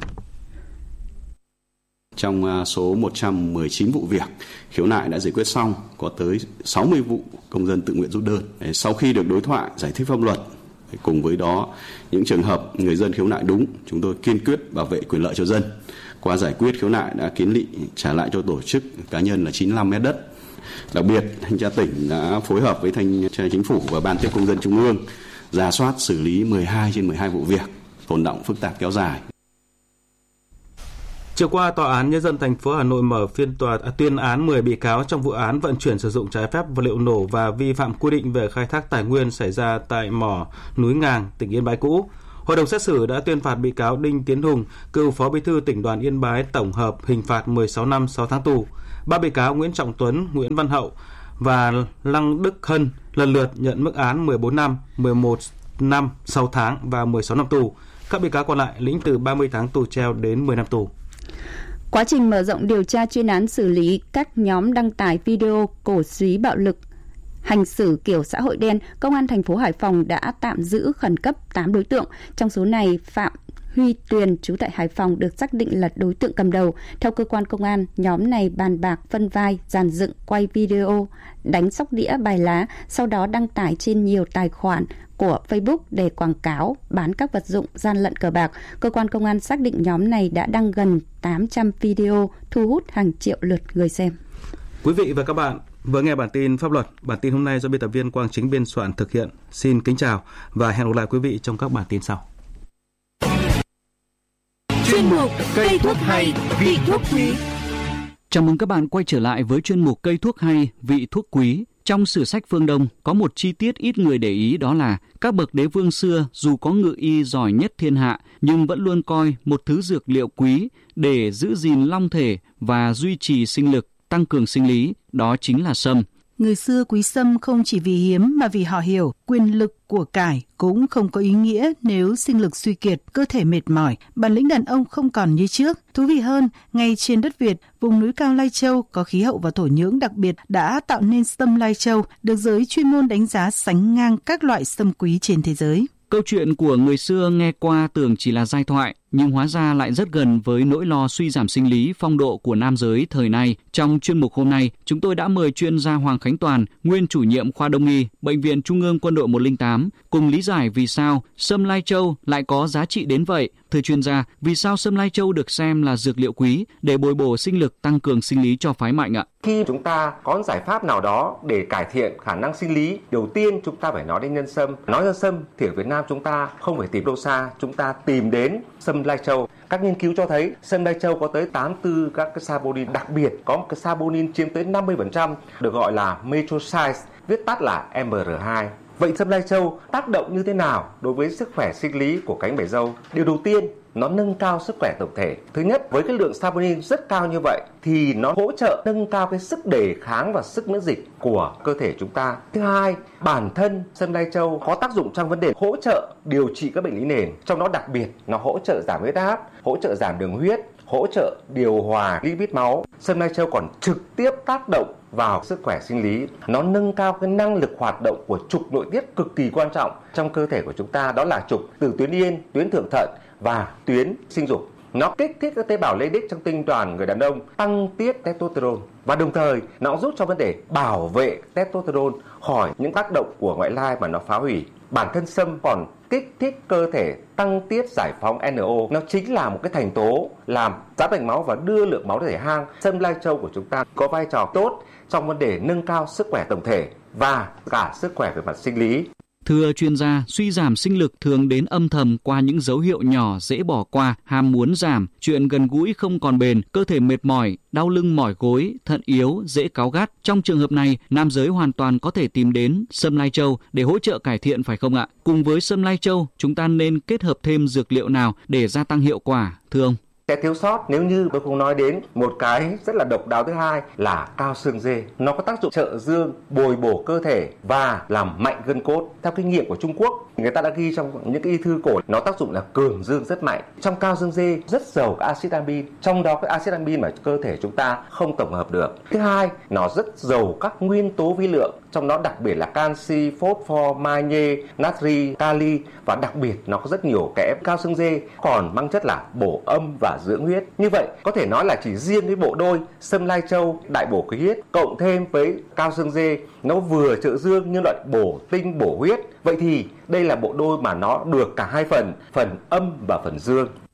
Trong số một trăm mười chín vụ việc khiếu nại đã giải quyết xong, có tới sáu mươi vụ công dân tự nguyện rút đơn. Sau khi được đối thoại giải thích pháp luật, cùng với đó những trường hợp người dân khiếu nại đúng, chúng tôi kiên quyết bảo vệ quyền lợi cho dân. Qua giải quyết khiếu nại đã kiến nghị trả lại cho tổ chức cá nhân là chín mươi lăm mét đất. Đặc biệt, Thanh tra tỉnh đã phối hợp với Thanh tra Chính phủ và Ban tiếp công dân Trung ương rà soát xử lý mười hai trên mười hai vụ việc tồn đọng phức tạp kéo dài. Chiều qua, Tòa án Nhân dân thành phố Hà Nội mở phiên tòa à, tuyên án mười bị cáo trong vụ án vận chuyển sử dụng trái phép vật liệu nổ và vi phạm quy định về khai thác tài nguyên xảy ra tại mỏ Núi Ngàng, tỉnh Yên Bái cũ. Hội đồng xét xử đã tuyên phạt bị cáo Đinh Tiến Hùng, cựu Phó Bí thư Tỉnh đoàn Yên Bái tổng hợp hình phạt mười sáu năm sáu tháng tù. Ba bị cáo Nguyễn Trọng Tuấn, Nguyễn Văn Hậu và Lăng Đức Hân lần lượt nhận mức án mười bốn năm, mười một năm sáu tháng và mười sáu năm tù. Các bị cáo còn lại lĩnh từ ba mươi tháng tù treo đến mười năm tù. Quá trình mở rộng điều tra chuyên án xử lý các nhóm đăng tải video cổ suý bạo lực, hành xử kiểu xã hội đen, Công an thành phố Hải Phòng đã tạm giữ khẩn cấp tám đối tượng. Trong số này, Phạm Huy Tuyền, trú tại Hải Phòng, được xác định là đối tượng cầm đầu. Theo cơ quan công an, nhóm này bàn bạc phân vai, dàn dựng, quay video, đánh sóc đĩa bài lá, sau đó đăng tải trên nhiều tài khoản của Facebook để quảng cáo, bán các vật dụng gian lận cờ bạc. Cơ quan công an xác định nhóm này đã đăng gần tám trăm video, thu hút hàng triệu lượt người xem. Quý vị và các bạn vừa nghe bản tin pháp luật. Bản tin hôm nay do biên tập viên Quang Chính biên soạn thực hiện. Xin kính chào và hẹn gặp lại quý vị trong các bản tin sau. Chuyên mục cây thuốc hay, vị thuốc quý. Chào mừng các bạn quay trở lại với chuyên mục cây thuốc hay, vị thuốc quý. Trong sử sách phương Đông có một chi tiết ít người để ý, đó là các bậc đế vương xưa dù có ngự y giỏi nhất thiên hạ nhưng vẫn luôn coi một thứ dược liệu quý để giữ gìn long thể và duy trì sinh lực, tăng cường sinh lý, đó chính là sâm. Người xưa quý sâm không chỉ vì hiếm mà vì họ hiểu quyền lực của cải cũng không có ý nghĩa nếu sinh lực suy kiệt, cơ thể mệt mỏi, bản lĩnh đàn ông không còn như trước. Thú vị hơn, ngay trên đất Việt, vùng núi cao Lai Châu có khí hậu và thổ nhưỡng đặc biệt đã tạo nên sâm Lai Châu, được giới chuyên môn đánh giá sánh ngang các loại sâm quý trên thế giới. Câu chuyện của người xưa nghe qua tưởng chỉ là giai thoại, nhưng hóa ra lại rất gần với nỗi lo suy giảm sinh lý, phong độ của nam giới thời nay. Trong chuyên mục hôm nay, chúng tôi đã mời chuyên gia Hoàng Khánh Toàn, nguyên chủ nhiệm khoa Đông y, Bệnh viện Trung ương Quân đội một không tám, cùng lý giải vì sao sâm Lai Châu lại có giá trị đến vậy. Thưa chuyên gia, vì sao sâm Lai Châu được xem là dược liệu quý để bồi bổ sinh lực, tăng cường sinh lý cho phái mạnh ạ? Khi chúng ta có giải pháp nào đó để cải thiện khả năng sinh lý, đầu tiên chúng ta phải nói đến nhân sâm. Nói nhân sâm thì ở Việt Nam chúng ta không phải tìm đâu xa, chúng ta tìm đến sâm Lai Châu. Các nghiên cứu cho thấy sâm Lai Châu có tới tám mươi tư các cái saponin, đặc biệt có một cái saponin chiếm tới năm mươi phần trăm được gọi là metroside, viết tắt là em rờ hai. Vậy sâm Lai Châu tác động như thế nào đối với sức khỏe sinh lý của cánh bể dâu? Điều đầu tiên, nó nâng cao sức khỏe tổng thể. Thứ nhất, với cái lượng saponin rất cao như vậy thì nó hỗ trợ nâng cao cái sức đề kháng và sức miễn dịch của cơ thể chúng ta. Thứ hai, bản thân sâm Lai Châu có tác dụng trong vấn đề hỗ trợ điều trị các bệnh lý nền, trong đó đặc biệt nó hỗ trợ giảm huyết áp, hỗ trợ giảm đường huyết, hỗ trợ điều hòa lipid máu. Sâm Lai Châu còn trực tiếp tác động vào sức khỏe sinh lý. Nó nâng cao cái năng lực hoạt động của trục nội tiết cực kỳ quan trọng trong cơ thể của chúng ta, đó là trục từ tuyến yên, tuyến thượng thận và tuyến sinh dục. Nó kích thích các tế bào Leydig trong tinh toàn người đàn ông, tăng tiết testosterone và đồng thời nó giúp cho vấn đề bảo vệ testosterone khỏi những tác động của ngoại lai mà nó phá hủy. Bản thân sâm còn kích thích cơ thể tăng tiết giải phóng en o. Nó chính là một cái thành tố làm giãn mạch máu và đưa lượng máu đến thể hang. Sâm Lai Châu của chúng ta có vai trò tốt trong vấn đề nâng cao sức khỏe tổng thể và cả sức khỏe về mặt sinh lý. Thưa chuyên gia, suy giảm sinh lực thường đến âm thầm qua những dấu hiệu nhỏ dễ bỏ qua, ham muốn giảm, chuyện gần gũi không còn bền, cơ thể mệt mỏi, đau lưng mỏi gối, thận yếu, dễ cáu gắt. Trong trường hợp này, nam giới hoàn toàn có thể tìm đến sâm Lai Châu để hỗ trợ cải thiện phải không ạ? Cùng với sâm Lai Châu, chúng ta nên kết hợp thêm dược liệu nào để gia tăng hiệu quả, thưa ông? Sẽ thiếu sót nếu như tôi không nói đến một cái rất là độc đáo thứ hai là cao xương dê. Nó có tác dụng trợ dương, bồi bổ cơ thể và làm mạnh gân cốt. Theo kinh nghiệm của Trung Quốc, người ta đã ghi trong những cái y thư cổ nó tác dụng là cường dương rất mạnh. Trong cao xương dê rất giàu các axit amin, trong đó cái axit amin mà cơ thể chúng ta không tổng hợp được. Thứ hai, nó rất giàu các nguyên tố vi lượng, trong đó đặc biệt là canxi, phosphor, magie, natri, kali và đặc biệt nó có rất nhiều kẽm. Cao xương dê còn mang chất là bổ âm và dưỡng huyết. Như vậy có thể nói là chỉ riêng cái bộ đôi sâm Lai Châu đại bổ khí huyết cộng thêm với cao xương dê, nó vừa trợ dương nhưng lại bổ tinh bổ huyết. Vậy thì đây là bộ đôi mà nó được cả hai phần, phần âm và phần dương.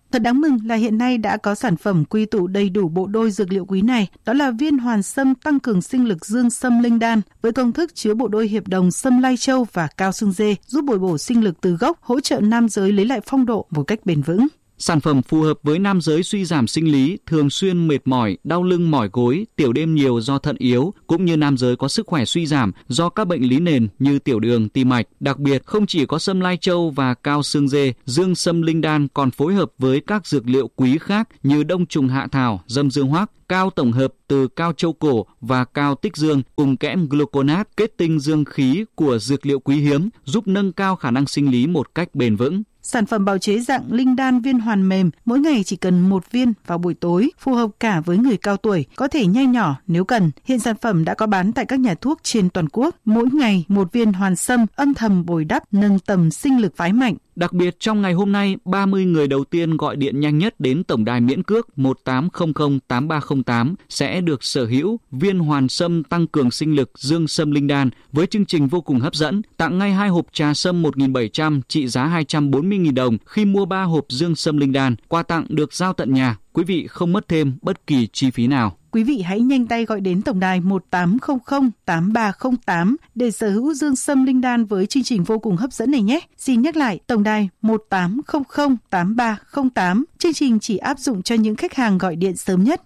Thật đáng mừng là hiện nay đã có sản phẩm quy tụ đầy đủ bộ đôi dược liệu quý này, đó là viên hoàn sâm tăng cường sinh lực dương sâm linh đan với công thức chứa bộ đôi hiệp đồng sâm lai châu và cao xương dê, giúp bồi bổ sinh lực từ gốc, hỗ trợ nam giới lấy lại phong độ một cách bền vững. Sản phẩm phù hợp với nam giới suy giảm sinh lý, thường xuyên mệt mỏi, đau lưng mỏi gối, tiểu đêm nhiều do thận yếu, cũng như nam giới có sức khỏe suy giảm do các bệnh lý nền như tiểu đường, tim mạch. Đặc biệt, không chỉ có sâm lai châu và cao xương dê, dương sâm linh đan còn phối hợp với các dược liệu quý khác như đông trùng hạ thảo, dâm dương hoắc, cao tổng hợp từ cao châu cổ và cao tích dương cùng kẽm gluconat, kết tinh dương khí của dược liệu quý hiếm, giúp nâng cao khả năng sinh lý một cách bền vững. Sản phẩm bào chế dạng linh đan viên hoàn mềm, mỗi ngày chỉ cần một viên vào buổi tối, phù hợp cả với người cao tuổi, có thể nhai nhỏ nếu cần. Hiện sản phẩm đã có bán tại các nhà thuốc trên toàn quốc. Mỗi ngày một viên hoàn sâm âm thầm bồi đắp, nâng tầm sinh lực phái mạnh. Đặc biệt trong ngày hôm nay, ba mươi người đầu tiên gọi điện nhanh nhất đến tổng đài miễn cước một tám không không tám ba không tám sẽ được sở hữu viên hoàn sâm tăng cường sinh lực dương sâm linh đan với chương trình vô cùng hấp dẫn, tặng ngay hai hộp trà sâm một nghìn bảy trăm trị giá hai trăm bốn mươi nghìn đồng khi mua ba hộp dương sâm linh đan. Quà tặng được giao tận nhà, quý vị không mất thêm bất kỳ chi phí nào. Quý vị hãy nhanh tay gọi đến tổng đài một tám không không tám ba không tám để sở hữu dương sâm linh đan với chương trình vô cùng hấp dẫn này nhé. Xin nhắc lại, tổng đài một tám không không tám ba không tám. Chương trình chỉ áp dụng cho những khách hàng gọi điện sớm nhất.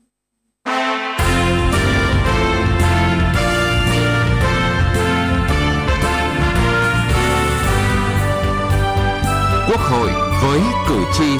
Quốc hội với cử tri.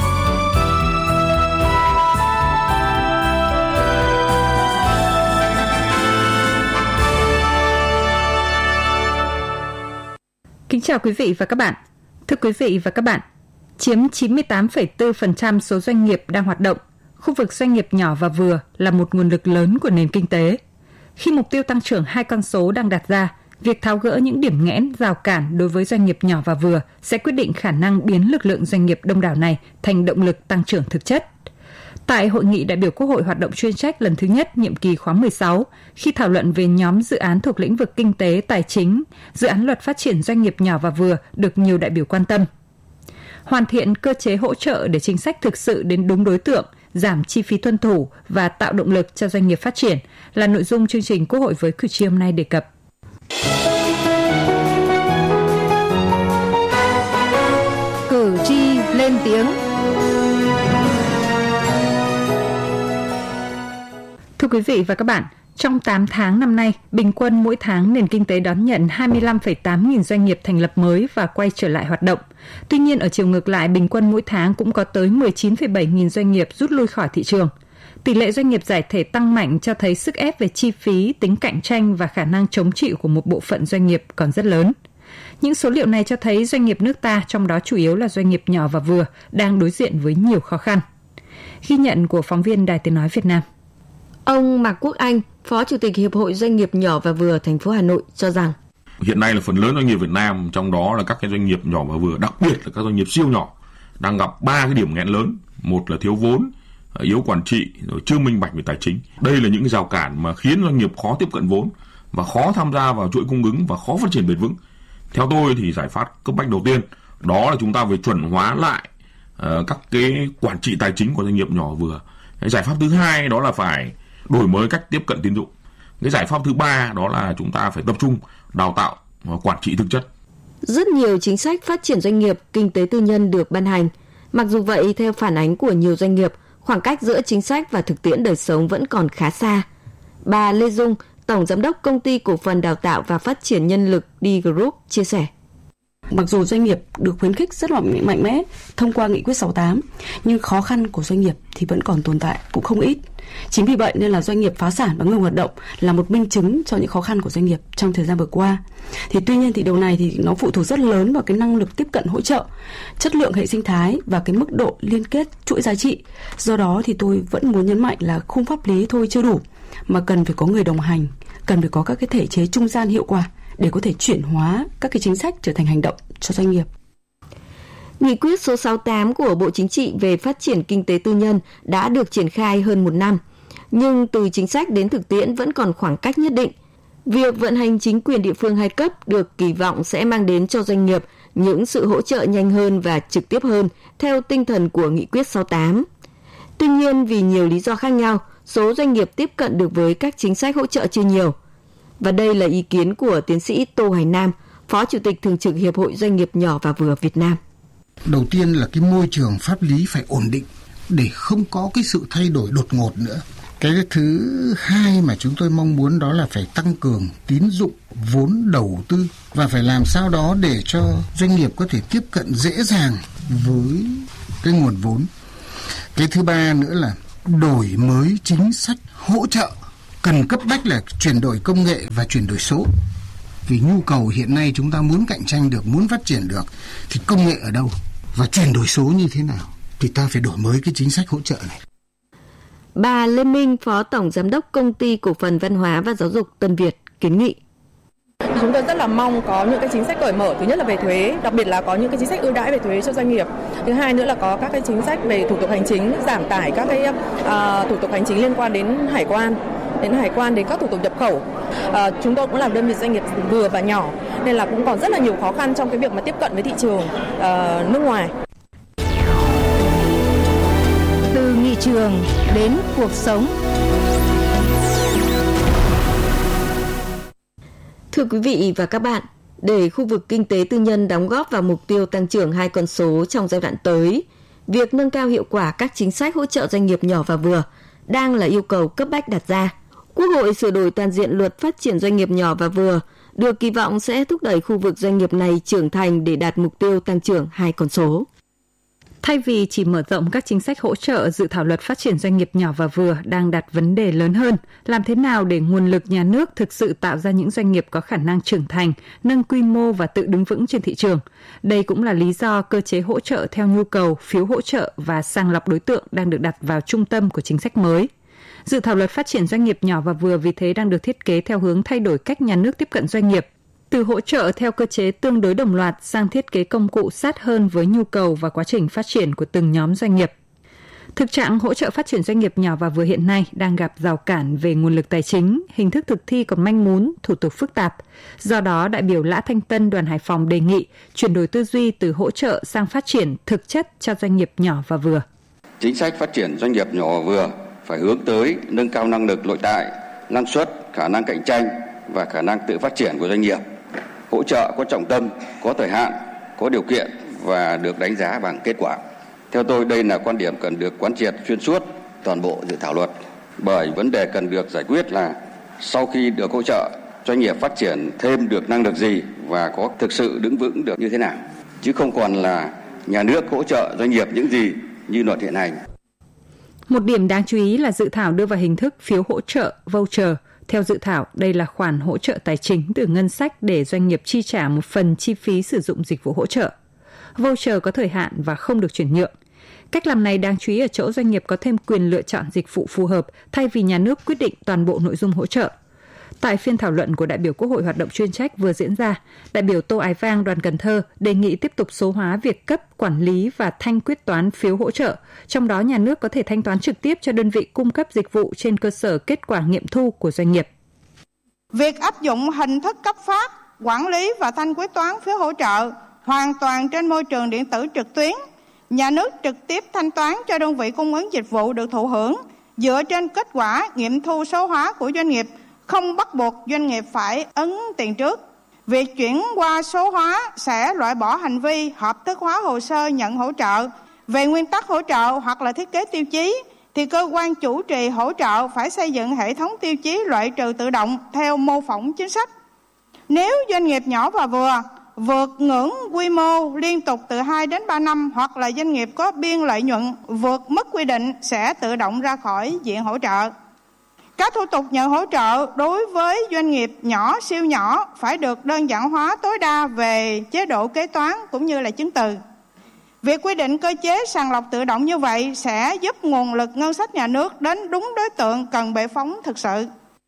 Kính chào quý vị và các bạn. Thưa quý vị và các bạn, chiếm chín mươi tám phẩy bốn phần trăm số doanh nghiệp đang hoạt động, khu vực doanh nghiệp nhỏ và vừa là một nguồn lực lớn của nền kinh tế. Khi mục tiêu tăng trưởng hai con số đang đặt ra, việc tháo gỡ những điểm nghẽn, rào cản đối với doanh nghiệp nhỏ và vừa sẽ quyết định khả năng biến lực lượng doanh nghiệp đông đảo này thành động lực tăng trưởng thực chất. Tại Hội nghị đại biểu Quốc hội hoạt động chuyên trách lần thứ nhất nhiệm kỳ khóa mười sáu, khi thảo luận về nhóm dự án thuộc lĩnh vực kinh tế, tài chính, dự án luật phát triển doanh nghiệp nhỏ và vừa được nhiều đại biểu quan tâm. Hoàn thiện cơ chế hỗ trợ để chính sách thực sự đến đúng đối tượng, giảm chi phí tuân thủ và tạo động lực cho doanh nghiệp phát triển là nội dung chương trình Quốc hội với cử tri hôm nay đề cập. Cử tri lên tiếng. Thưa quý vị và các bạn, trong tám tháng năm nay, bình quân mỗi tháng nền kinh tế đón nhận hai mươi lăm phẩy tám nghìn doanh nghiệp thành lập mới và quay trở lại hoạt động. Tuy nhiên, ở chiều ngược lại, bình quân mỗi tháng cũng có tới mười chín phẩy bảy nghìn doanh nghiệp rút lui khỏi thị trường. Tỷ lệ doanh nghiệp giải thể tăng mạnh cho thấy sức ép về chi phí, tính cạnh tranh và khả năng chống chịu của một bộ phận doanh nghiệp còn rất lớn. Những số liệu này cho thấy doanh nghiệp nước ta, trong đó chủ yếu là doanh nghiệp nhỏ và vừa, đang đối diện với nhiều khó khăn. Ghi nhận của phóng viên Đài Tiếng nói Việt Nam. Ông Mạc Quốc Anh, Phó Chủ tịch Hiệp hội Doanh nghiệp nhỏ và vừa thành phố Hà Nội cho rằng hiện nay là phần lớn doanh nghiệp Việt Nam, trong đó là các cái doanh nghiệp nhỏ và vừa, đặc biệt là các doanh nghiệp siêu nhỏ, đang gặp ba cái điểm nghẽn lớn. Một là thiếu vốn, yếu quản trị, rồi chưa minh bạch về tài chính. Đây là những cái rào cản mà khiến doanh nghiệp khó tiếp cận vốn và khó tham gia vào chuỗi cung ứng và khó phát triển bền vững. Theo tôi thì giải pháp cấp bách đầu tiên đó là chúng ta phải chuẩn hóa lại uh, các cái quản trị tài chính của doanh nghiệp nhỏ vừa. Cái giải pháp thứ hai đó là phải đổi mới cách tiếp cận tín dụng. Cái giải pháp thứ ba đó là chúng ta phải tập trung đào tạo và quản trị thực chất. Rất nhiều chính sách phát triển doanh nghiệp, kinh tế tư nhân được ban hành. Mặc dù vậy, theo phản ánh của nhiều doanh nghiệp, khoảng cách giữa chính sách và thực tiễn đời sống vẫn còn khá xa. Bà Lê Dung, Tổng Giám đốc Công ty Cổ phần Đào tạo và Phát triển Nhân lực D Group chia sẻ. Mặc dù doanh nghiệp được khuyến khích rất là mạnh mẽ thông qua nghị quyết sáu mươi tám, nhưng khó khăn của doanh nghiệp thì vẫn còn tồn tại cũng không ít. Chính vì vậy nên là doanh nghiệp phá sản và ngừng hoạt động là một minh chứng cho những khó khăn của doanh nghiệp trong thời gian vừa qua. Thì tuy nhiên thì điều này thì nó phụ thuộc rất lớn vào cái năng lực tiếp cận hỗ trợ, chất lượng hệ sinh thái và cái mức độ liên kết chuỗi giá trị. Do đó thì tôi vẫn muốn nhấn mạnh là khung pháp lý thôi chưa đủ, mà cần phải có người đồng hành, cần phải có các cái thể chế trung gian hiệu quả để có thể chuyển hóa các cái chính sách trở thành hành động cho doanh nghiệp. Nghị quyết số sáu mươi tám của Bộ Chính trị về phát triển kinh tế tư nhân đã được triển khai hơn một năm, nhưng từ chính sách đến thực tiễn vẫn còn khoảng cách nhất định. Việc vận hành chính quyền địa phương hai cấp được kỳ vọng sẽ mang đến cho doanh nghiệp những sự hỗ trợ nhanh hơn và trực tiếp hơn theo tinh thần của Nghị quyết sáu mươi tám. Tuy nhiên, vì nhiều lý do khác nhau, số doanh nghiệp tiếp cận được với các chính sách hỗ trợ chưa nhiều. Và đây là ý kiến của tiến sĩ Tô Hoài Nam, Phó Chủ tịch Thường trực Hiệp hội Doanh nghiệp nhỏ và vừa Việt Nam. Đầu tiên là cái môi trường pháp lý phải ổn định để không có cái sự thay đổi đột ngột nữa. Cái thứ hai mà chúng tôi mong muốn đó là phải tăng cường tín dụng, vốn đầu tư và phải làm sao đó để cho doanh nghiệp có thể tiếp cận dễ dàng với cái nguồn vốn. Cái thứ ba nữa là đổi mới chính sách hỗ trợ, cần cấp bách là chuyển đổi công nghệ và chuyển đổi số. Vì nhu cầu hiện nay chúng ta muốn cạnh tranh được, muốn phát triển được thì công nghệ ở đâu và chuyển đổi số như thế nào thì ta phải đổi mới cái chính sách hỗ trợ này. Bà Lê Minh, Phó Tổng Giám đốc Công ty Cổ phần Văn hóa và Giáo dục Tân Việt kiến nghị. Chúng tôi rất là mong có những cái chính sách cởi mở, thứ nhất là về thuế, đặc biệt là có những cái chính sách ưu đãi về thuế cho doanh nghiệp. Thứ hai nữa là có các cái chính sách về thủ tục hành chính, giảm tải các cái uh, thủ tục hành chính liên quan đến hải quan, đến hải quan đến các thủ tục nhập khẩu. Uh, chúng tôi cũng làm đơn vị doanh nghiệp vừa và nhỏ nên là cũng còn rất là nhiều khó khăn trong cái việc mà tiếp cận với thị trường uh, nước ngoài. Từ nghị trường đến cuộc sống. Thưa quý vị và các bạn, để khu vực kinh tế tư nhân đóng góp vào mục tiêu tăng trưởng hai con số trong giai đoạn tới, việc nâng cao hiệu quả các chính sách hỗ trợ doanh nghiệp nhỏ và vừa đang là yêu cầu cấp bách đặt ra. Quốc hội sửa đổi toàn diện luật phát triển doanh nghiệp nhỏ và vừa, được kỳ vọng sẽ thúc đẩy khu vực doanh nghiệp này trưởng thành để đạt mục tiêu tăng trưởng hai con số. Thay vì chỉ mở rộng các chính sách hỗ trợ, dự thảo luật phát triển doanh nghiệp nhỏ và vừa đang đặt vấn đề lớn hơn, làm thế nào để nguồn lực nhà nước thực sự tạo ra những doanh nghiệp có khả năng trưởng thành, nâng quy mô và tự đứng vững trên thị trường. Đây cũng là lý do cơ chế hỗ trợ theo nhu cầu, phiếu hỗ trợ và sàng lọc đối tượng đang được đặt vào trung tâm của chính sách mới. Dự thảo luật phát triển doanh nghiệp nhỏ và vừa vì thế đang được thiết kế theo hướng thay đổi cách nhà nước tiếp cận doanh nghiệp, từ hỗ trợ theo cơ chế tương đối đồng loạt sang thiết kế công cụ sát hơn với nhu cầu và quá trình phát triển của từng nhóm doanh nghiệp. Thực trạng hỗ trợ phát triển doanh nghiệp nhỏ và vừa hiện nay đang gặp rào cản về nguồn lực tài chính, hình thức thực thi còn manh mún, thủ tục phức tạp. Do đó, đại biểu Lã Thanh Tân, đoàn Hải Phòng đề nghị chuyển đổi tư duy từ hỗ trợ sang phát triển thực chất cho doanh nghiệp nhỏ và vừa. Chính sách phát triển doanh nghiệp nhỏ và vừa phải hướng tới nâng cao năng lực nội tại, năng suất, khả năng cạnh tranh và khả năng tự phát triển của doanh nghiệp. Hỗ trợ có trọng tâm, có thời hạn, có điều kiện và được đánh giá bằng kết quả. Theo tôi, đây là quan điểm cần được quán triệt xuyên suốt toàn bộ dự thảo luật. Bởi vấn đề cần được giải quyết là sau khi được hỗ trợ, doanh nghiệp phát triển thêm được năng lực gì và có thực sự đứng vững được như thế nào. Chứ không còn là nhà nước hỗ trợ doanh nghiệp những gì như luật hiện hành. Một điểm đáng chú ý là dự thảo đưa vào hình thức phiếu hỗ trợ, voucher. Theo dự thảo, đây là khoản hỗ trợ tài chính từ ngân sách để doanh nghiệp chi trả một phần chi phí sử dụng dịch vụ hỗ trợ. Voucher có thời hạn và không được chuyển nhượng. Cách làm này đáng chú ý ở chỗ doanh nghiệp có thêm quyền lựa chọn dịch vụ phù hợp thay vì nhà nước quyết định toàn bộ nội dung hỗ trợ. Tại phiên thảo luận của đại biểu Quốc hội hoạt động chuyên trách vừa diễn ra, đại biểu Tô Ái Vang, đoàn Cần Thơ đề nghị tiếp tục số hóa việc cấp, quản lý và thanh quyết toán phiếu hỗ trợ, trong đó nhà nước có thể thanh toán trực tiếp cho đơn vị cung cấp dịch vụ trên cơ sở kết quả nghiệm thu của doanh nghiệp. Việc áp dụng hình thức cấp phát, quản lý và thanh quyết toán phiếu hỗ trợ hoàn toàn trên môi trường điện tử trực tuyến, nhà nước trực tiếp thanh toán cho đơn vị cung ứng dịch vụ được thụ hưởng dựa trên kết quả nghiệm thu số hóa của doanh nghiệp, không bắt buộc doanh nghiệp phải ấn tiền trước. Việc chuyển qua số hóa sẽ loại bỏ hành vi hợp thức hóa hồ sơ nhận hỗ trợ. Về nguyên tắc hỗ trợ hoặc là thiết kế tiêu chí, thì cơ quan chủ trì hỗ trợ phải xây dựng hệ thống tiêu chí loại trừ tự động theo mô phỏng chính sách. Nếu doanh nghiệp nhỏ và vừa vượt ngưỡng quy mô liên tục từ hai đến ba năm hoặc là doanh nghiệp có biên lợi nhuận vượt mức quy định sẽ tự động ra khỏi diện hỗ trợ. Các thủ tục nhận hỗ trợ đối với doanh nghiệp nhỏ, siêu nhỏ phải được đơn giản hóa tối đa về chế độ kế toán cũng như là chứng từ. Việc quy định cơ chế sàng lọc tự động như vậy sẽ giúp nguồn lực ngân sách nhà nước đến đúng đối tượng cần bệ phóng thực sự.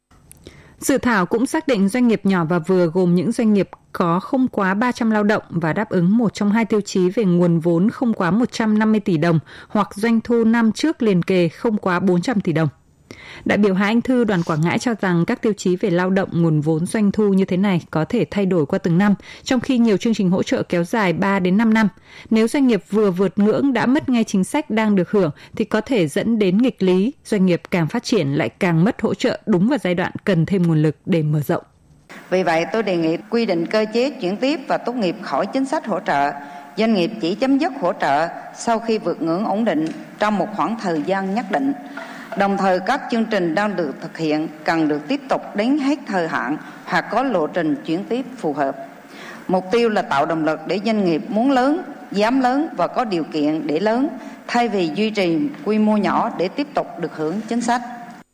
Dự thảo cũng xác định doanh nghiệp nhỏ và vừa gồm những doanh nghiệp có không quá ba trăm lao động và đáp ứng một trong hai tiêu chí về nguồn vốn không quá một trăm năm mươi tỷ đồng hoặc doanh thu năm trước liền kề không quá bốn trăm tỷ đồng. Đại biểu Hà Anh Thư, đoàn Quảng Ngãi cho rằng các tiêu chí về lao động, nguồn vốn, doanh thu như thế này có thể thay đổi qua từng năm, trong khi nhiều chương trình hỗ trợ kéo dài ba đến năm năm. Nếu doanh nghiệp vừa vượt ngưỡng đã mất ngay chính sách đang được hưởng thì có thể dẫn đến nghịch lý, doanh nghiệp càng phát triển lại càng mất hỗ trợ đúng vào giai đoạn cần thêm nguồn lực để mở rộng. Vì vậy, tôi đề nghị quy định cơ chế chuyển tiếp và tốt nghiệp khỏi chính sách hỗ trợ. Doanh nghiệp chỉ chấm dứt hỗ trợ sau khi vượt ngưỡng ổn định trong một khoảng thời gian nhất định. Đồng thời, các chương trình đang được thực hiện cần được tiếp tục đến hết thời hạn hoặc có lộ trình chuyển tiếp phù hợp. Mục tiêu là tạo động lực để doanh nghiệp muốn lớn, dám lớn và có điều kiện để lớn, thay vì duy trì quy mô nhỏ để tiếp tục được hưởng chính sách.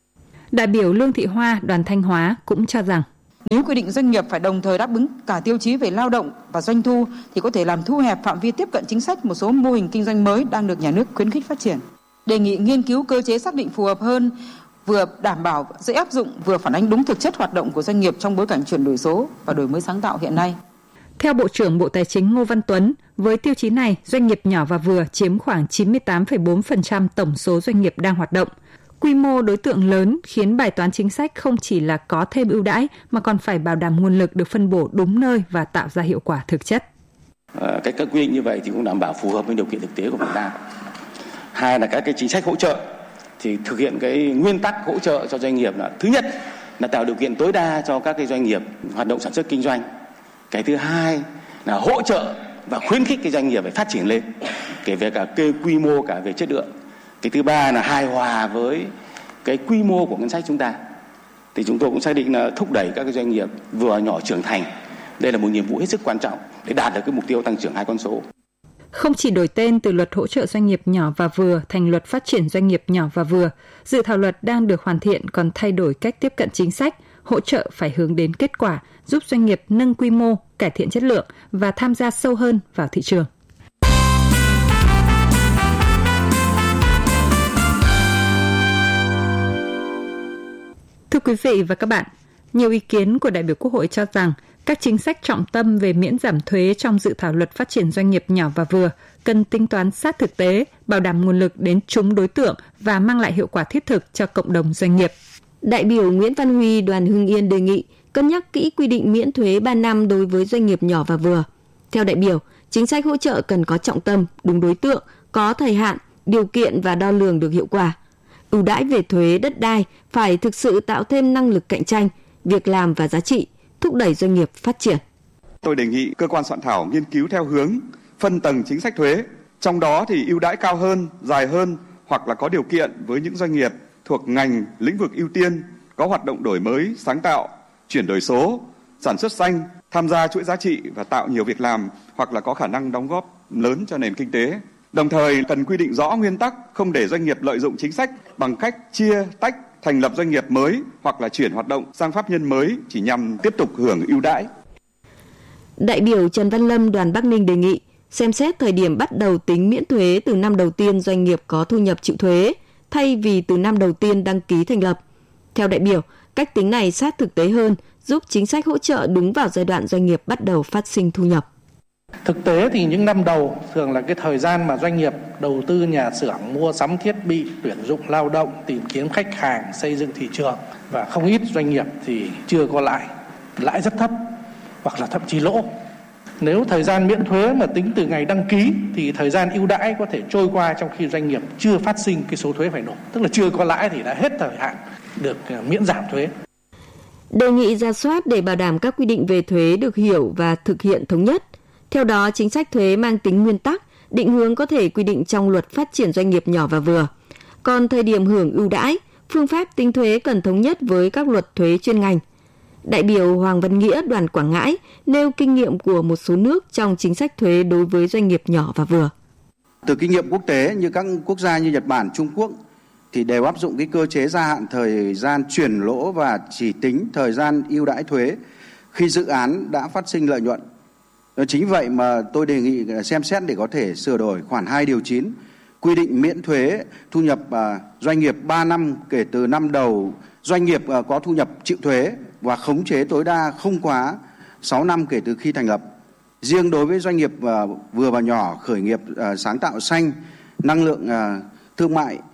Đại biểu Lương Thị Hoa, đoàn Thanh Hóa cũng cho rằng nếu quy định doanh nghiệp phải đồng thời đáp ứng cả tiêu chí về lao động và doanh thu thì có thể làm thu hẹp phạm vi tiếp cận chính sách một số mô hình kinh doanh mới đang được nhà nước khuyến khích phát triển. Đề nghị nghiên cứu cơ chế xác định phù hợp hơn, vừa đảm bảo dễ áp dụng, vừa phản ánh đúng thực chất hoạt động của doanh nghiệp trong bối cảnh chuyển đổi số và đổi mới sáng tạo hiện nay. Theo Bộ trưởng Bộ Tài chính Ngô Văn Tuấn, với tiêu chí này, doanh nghiệp nhỏ và vừa chiếm khoảng chín mươi tám phẩy bốn phần trăm tổng số doanh nghiệp đang hoạt động. Quy mô đối tượng lớn khiến bài toán chính sách không chỉ là có thêm ưu đãi mà còn phải bảo đảm nguồn lực được phân bổ đúng nơi và tạo ra hiệu quả thực chất. À, các, các quy định như vậy thì cũng đảm bảo phù hợp với điều kiện thực tế của Việt Nam. Hai là các cái chính sách hỗ trợ thì thực hiện cái nguyên tắc hỗ trợ cho doanh nghiệp là thứ nhất là tạo điều kiện tối đa cho các cái doanh nghiệp hoạt động sản xuất kinh doanh. Cái thứ hai là hỗ trợ và khuyến khích cái doanh nghiệp phải phát triển lên, kể về cả cái quy mô cả về chất lượng. Cái thứ ba là hài hòa với cái quy mô của ngân sách chúng ta. Thì chúng tôi cũng xác định là thúc đẩy các cái doanh nghiệp vừa nhỏ trưởng thành. Đây là một nhiệm vụ hết sức quan trọng để đạt được cái mục tiêu tăng trưởng hai con số. Không chỉ đổi tên từ luật hỗ trợ doanh nghiệp nhỏ và vừa thành luật phát triển doanh nghiệp nhỏ và vừa, dự thảo luật đang được hoàn thiện còn thay đổi cách tiếp cận chính sách, hỗ trợ phải hướng đến kết quả, giúp doanh nghiệp nâng quy mô, cải thiện chất lượng và tham gia sâu hơn vào thị trường. Thưa quý vị và các bạn, nhiều ý kiến của đại biểu Quốc hội cho rằng các chính sách trọng tâm về miễn giảm thuế trong dự thảo luật phát triển doanh nghiệp nhỏ và vừa cần tính toán sát thực tế, bảo đảm nguồn lực đến trúng đối tượng và mang lại hiệu quả thiết thực cho cộng đồng doanh nghiệp. Đại biểu Nguyễn Văn Huy, đoàn Hưng Yên đề nghị cân nhắc kỹ quy định miễn thuế ba năm đối với doanh nghiệp nhỏ và vừa. Theo đại biểu, chính sách hỗ trợ cần có trọng tâm, đúng đối tượng, có thời hạn, điều kiện và đo lường được hiệu quả. Ưu đãi về thuế đất đai phải thực sự tạo thêm năng lực cạnh tranh, việc làm và giá trị, thúc đẩy doanh nghiệp phát triển. Tôi đề nghị cơ quan soạn thảo nghiên cứu theo hướng phân tầng chính sách thuế, trong đó thì ưu đãi cao hơn, dài hơn hoặc là có điều kiện với những doanh nghiệp thuộc ngành, lĩnh vực ưu tiên, có hoạt động đổi mới, sáng tạo, chuyển đổi số, sản xuất xanh, tham gia chuỗi giá trị và tạo nhiều việc làm hoặc là có khả năng đóng góp lớn cho nền kinh tế. Đồng thời cần quy định rõ nguyên tắc không để doanh nghiệp lợi dụng chính sách bằng cách chia tách, thành lập doanh nghiệp mới hoặc là chuyển hoạt động sang pháp nhân mới chỉ nhằm tiếp tục hưởng ưu đãi. Đại biểu Trần Văn Lâm, đoàn Bắc Ninh đề nghị xem xét thời điểm bắt đầu tính miễn thuế từ năm đầu tiên doanh nghiệp có thu nhập chịu thuế, thay vì từ năm đầu tiên đăng ký thành lập. Theo đại biểu, cách tính này sát thực tế hơn, giúp chính sách hỗ trợ đúng vào giai đoạn doanh nghiệp bắt đầu phát sinh thu nhập. Thực tế thì những năm đầu thường là cái thời gian mà doanh nghiệp đầu tư nhà xưởng, mua sắm thiết bị, tuyển dụng lao động, tìm kiếm khách hàng, xây dựng thị trường. Và không ít doanh nghiệp thì chưa có lãi, lãi rất thấp hoặc là thậm chí lỗ. Nếu thời gian miễn thuế mà tính từ ngày đăng ký thì thời gian ưu đãi có thể trôi qua trong khi doanh nghiệp chưa phát sinh cái số thuế phải nộp. Tức là chưa có lãi thì đã hết thời hạn được miễn giảm thuế. Đề nghị rà soát để bảo đảm các quy định về thuế được hiểu và thực hiện thống nhất. Theo đó, chính sách thuế mang tính nguyên tắc, định hướng có thể quy định trong luật phát triển doanh nghiệp nhỏ và vừa. Còn thời điểm hưởng ưu đãi, phương pháp tính thuế cần thống nhất với các luật thuế chuyên ngành. Đại biểu Hoàng Văn Nghĩa, đoàn Quảng Ngãi nêu kinh nghiệm của một số nước trong chính sách thuế đối với doanh nghiệp nhỏ và vừa. Từ kinh nghiệm quốc tế như các quốc gia như Nhật Bản, Trung Quốc thì đều áp dụng cái cơ chế gia hạn thời gian chuyển lỗ và chỉ tính thời gian ưu đãi thuế khi dự án đã phát sinh lợi nhuận. Chính vậy mà tôi đề nghị xem xét để có thể sửa đổi khoản hai điều chín, quy định miễn thuế thu nhập doanh nghiệp ba năm kể từ năm đầu doanh nghiệp có thu nhập chịu thuế và khống chế tối đa không quá sáu năm kể từ khi thành lập. Riêng đối với doanh nghiệp vừa và nhỏ khởi nghiệp sáng tạo xanh, năng lượng thương mại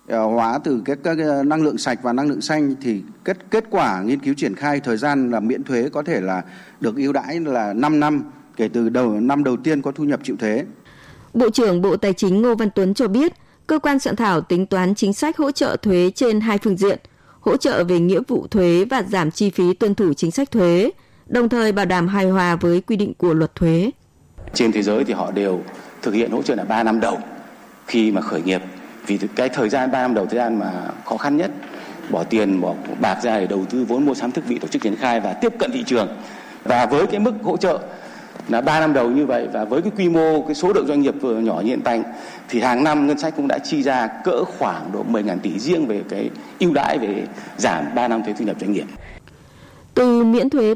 hóa từ các, các năng lượng sạch và năng lượng xanh thì kết kết quả nghiên cứu triển khai thời gian là miễn thuế có thể là được ưu đãi là năm năm kể từ đầu năm đầu tiên có thu nhập chịu thuế. Bộ trưởng Bộ Tài chính Ngô Văn Tuấn cho biết, cơ quan soạn thảo tính toán chính sách hỗ trợ thuế trên hai phương diện, hỗ trợ về nghĩa vụ thuế và giảm chi phí tuân thủ chính sách thuế, đồng thời bảo đảm hài hòa với quy định của luật thuế. Trên thế giới thì họ đều thực hiện hỗ trợ là ba năm đầu khi mà khởi nghiệp, vì cái thời gian ba năm đầu thời gian mà khó khăn nhất, bỏ tiền bỏ bạc ra để đầu tư vốn mua sắm thiết bị, tổ chức triển khai và tiếp cận thị trường. Và với cái mức hỗ trợ là ba năm đầu như vậy và với cái quy mô, cái số lượng doanh nghiệp vừa nhỏ như hiện tại thì hàng năm ngân sách cũng đã chi ra cỡ khoảng độ mười nghìn tỷ riêng về cái ưu đãi về giảm ba năm thuế thu nhập doanh nghiệp. Từ miễn thuế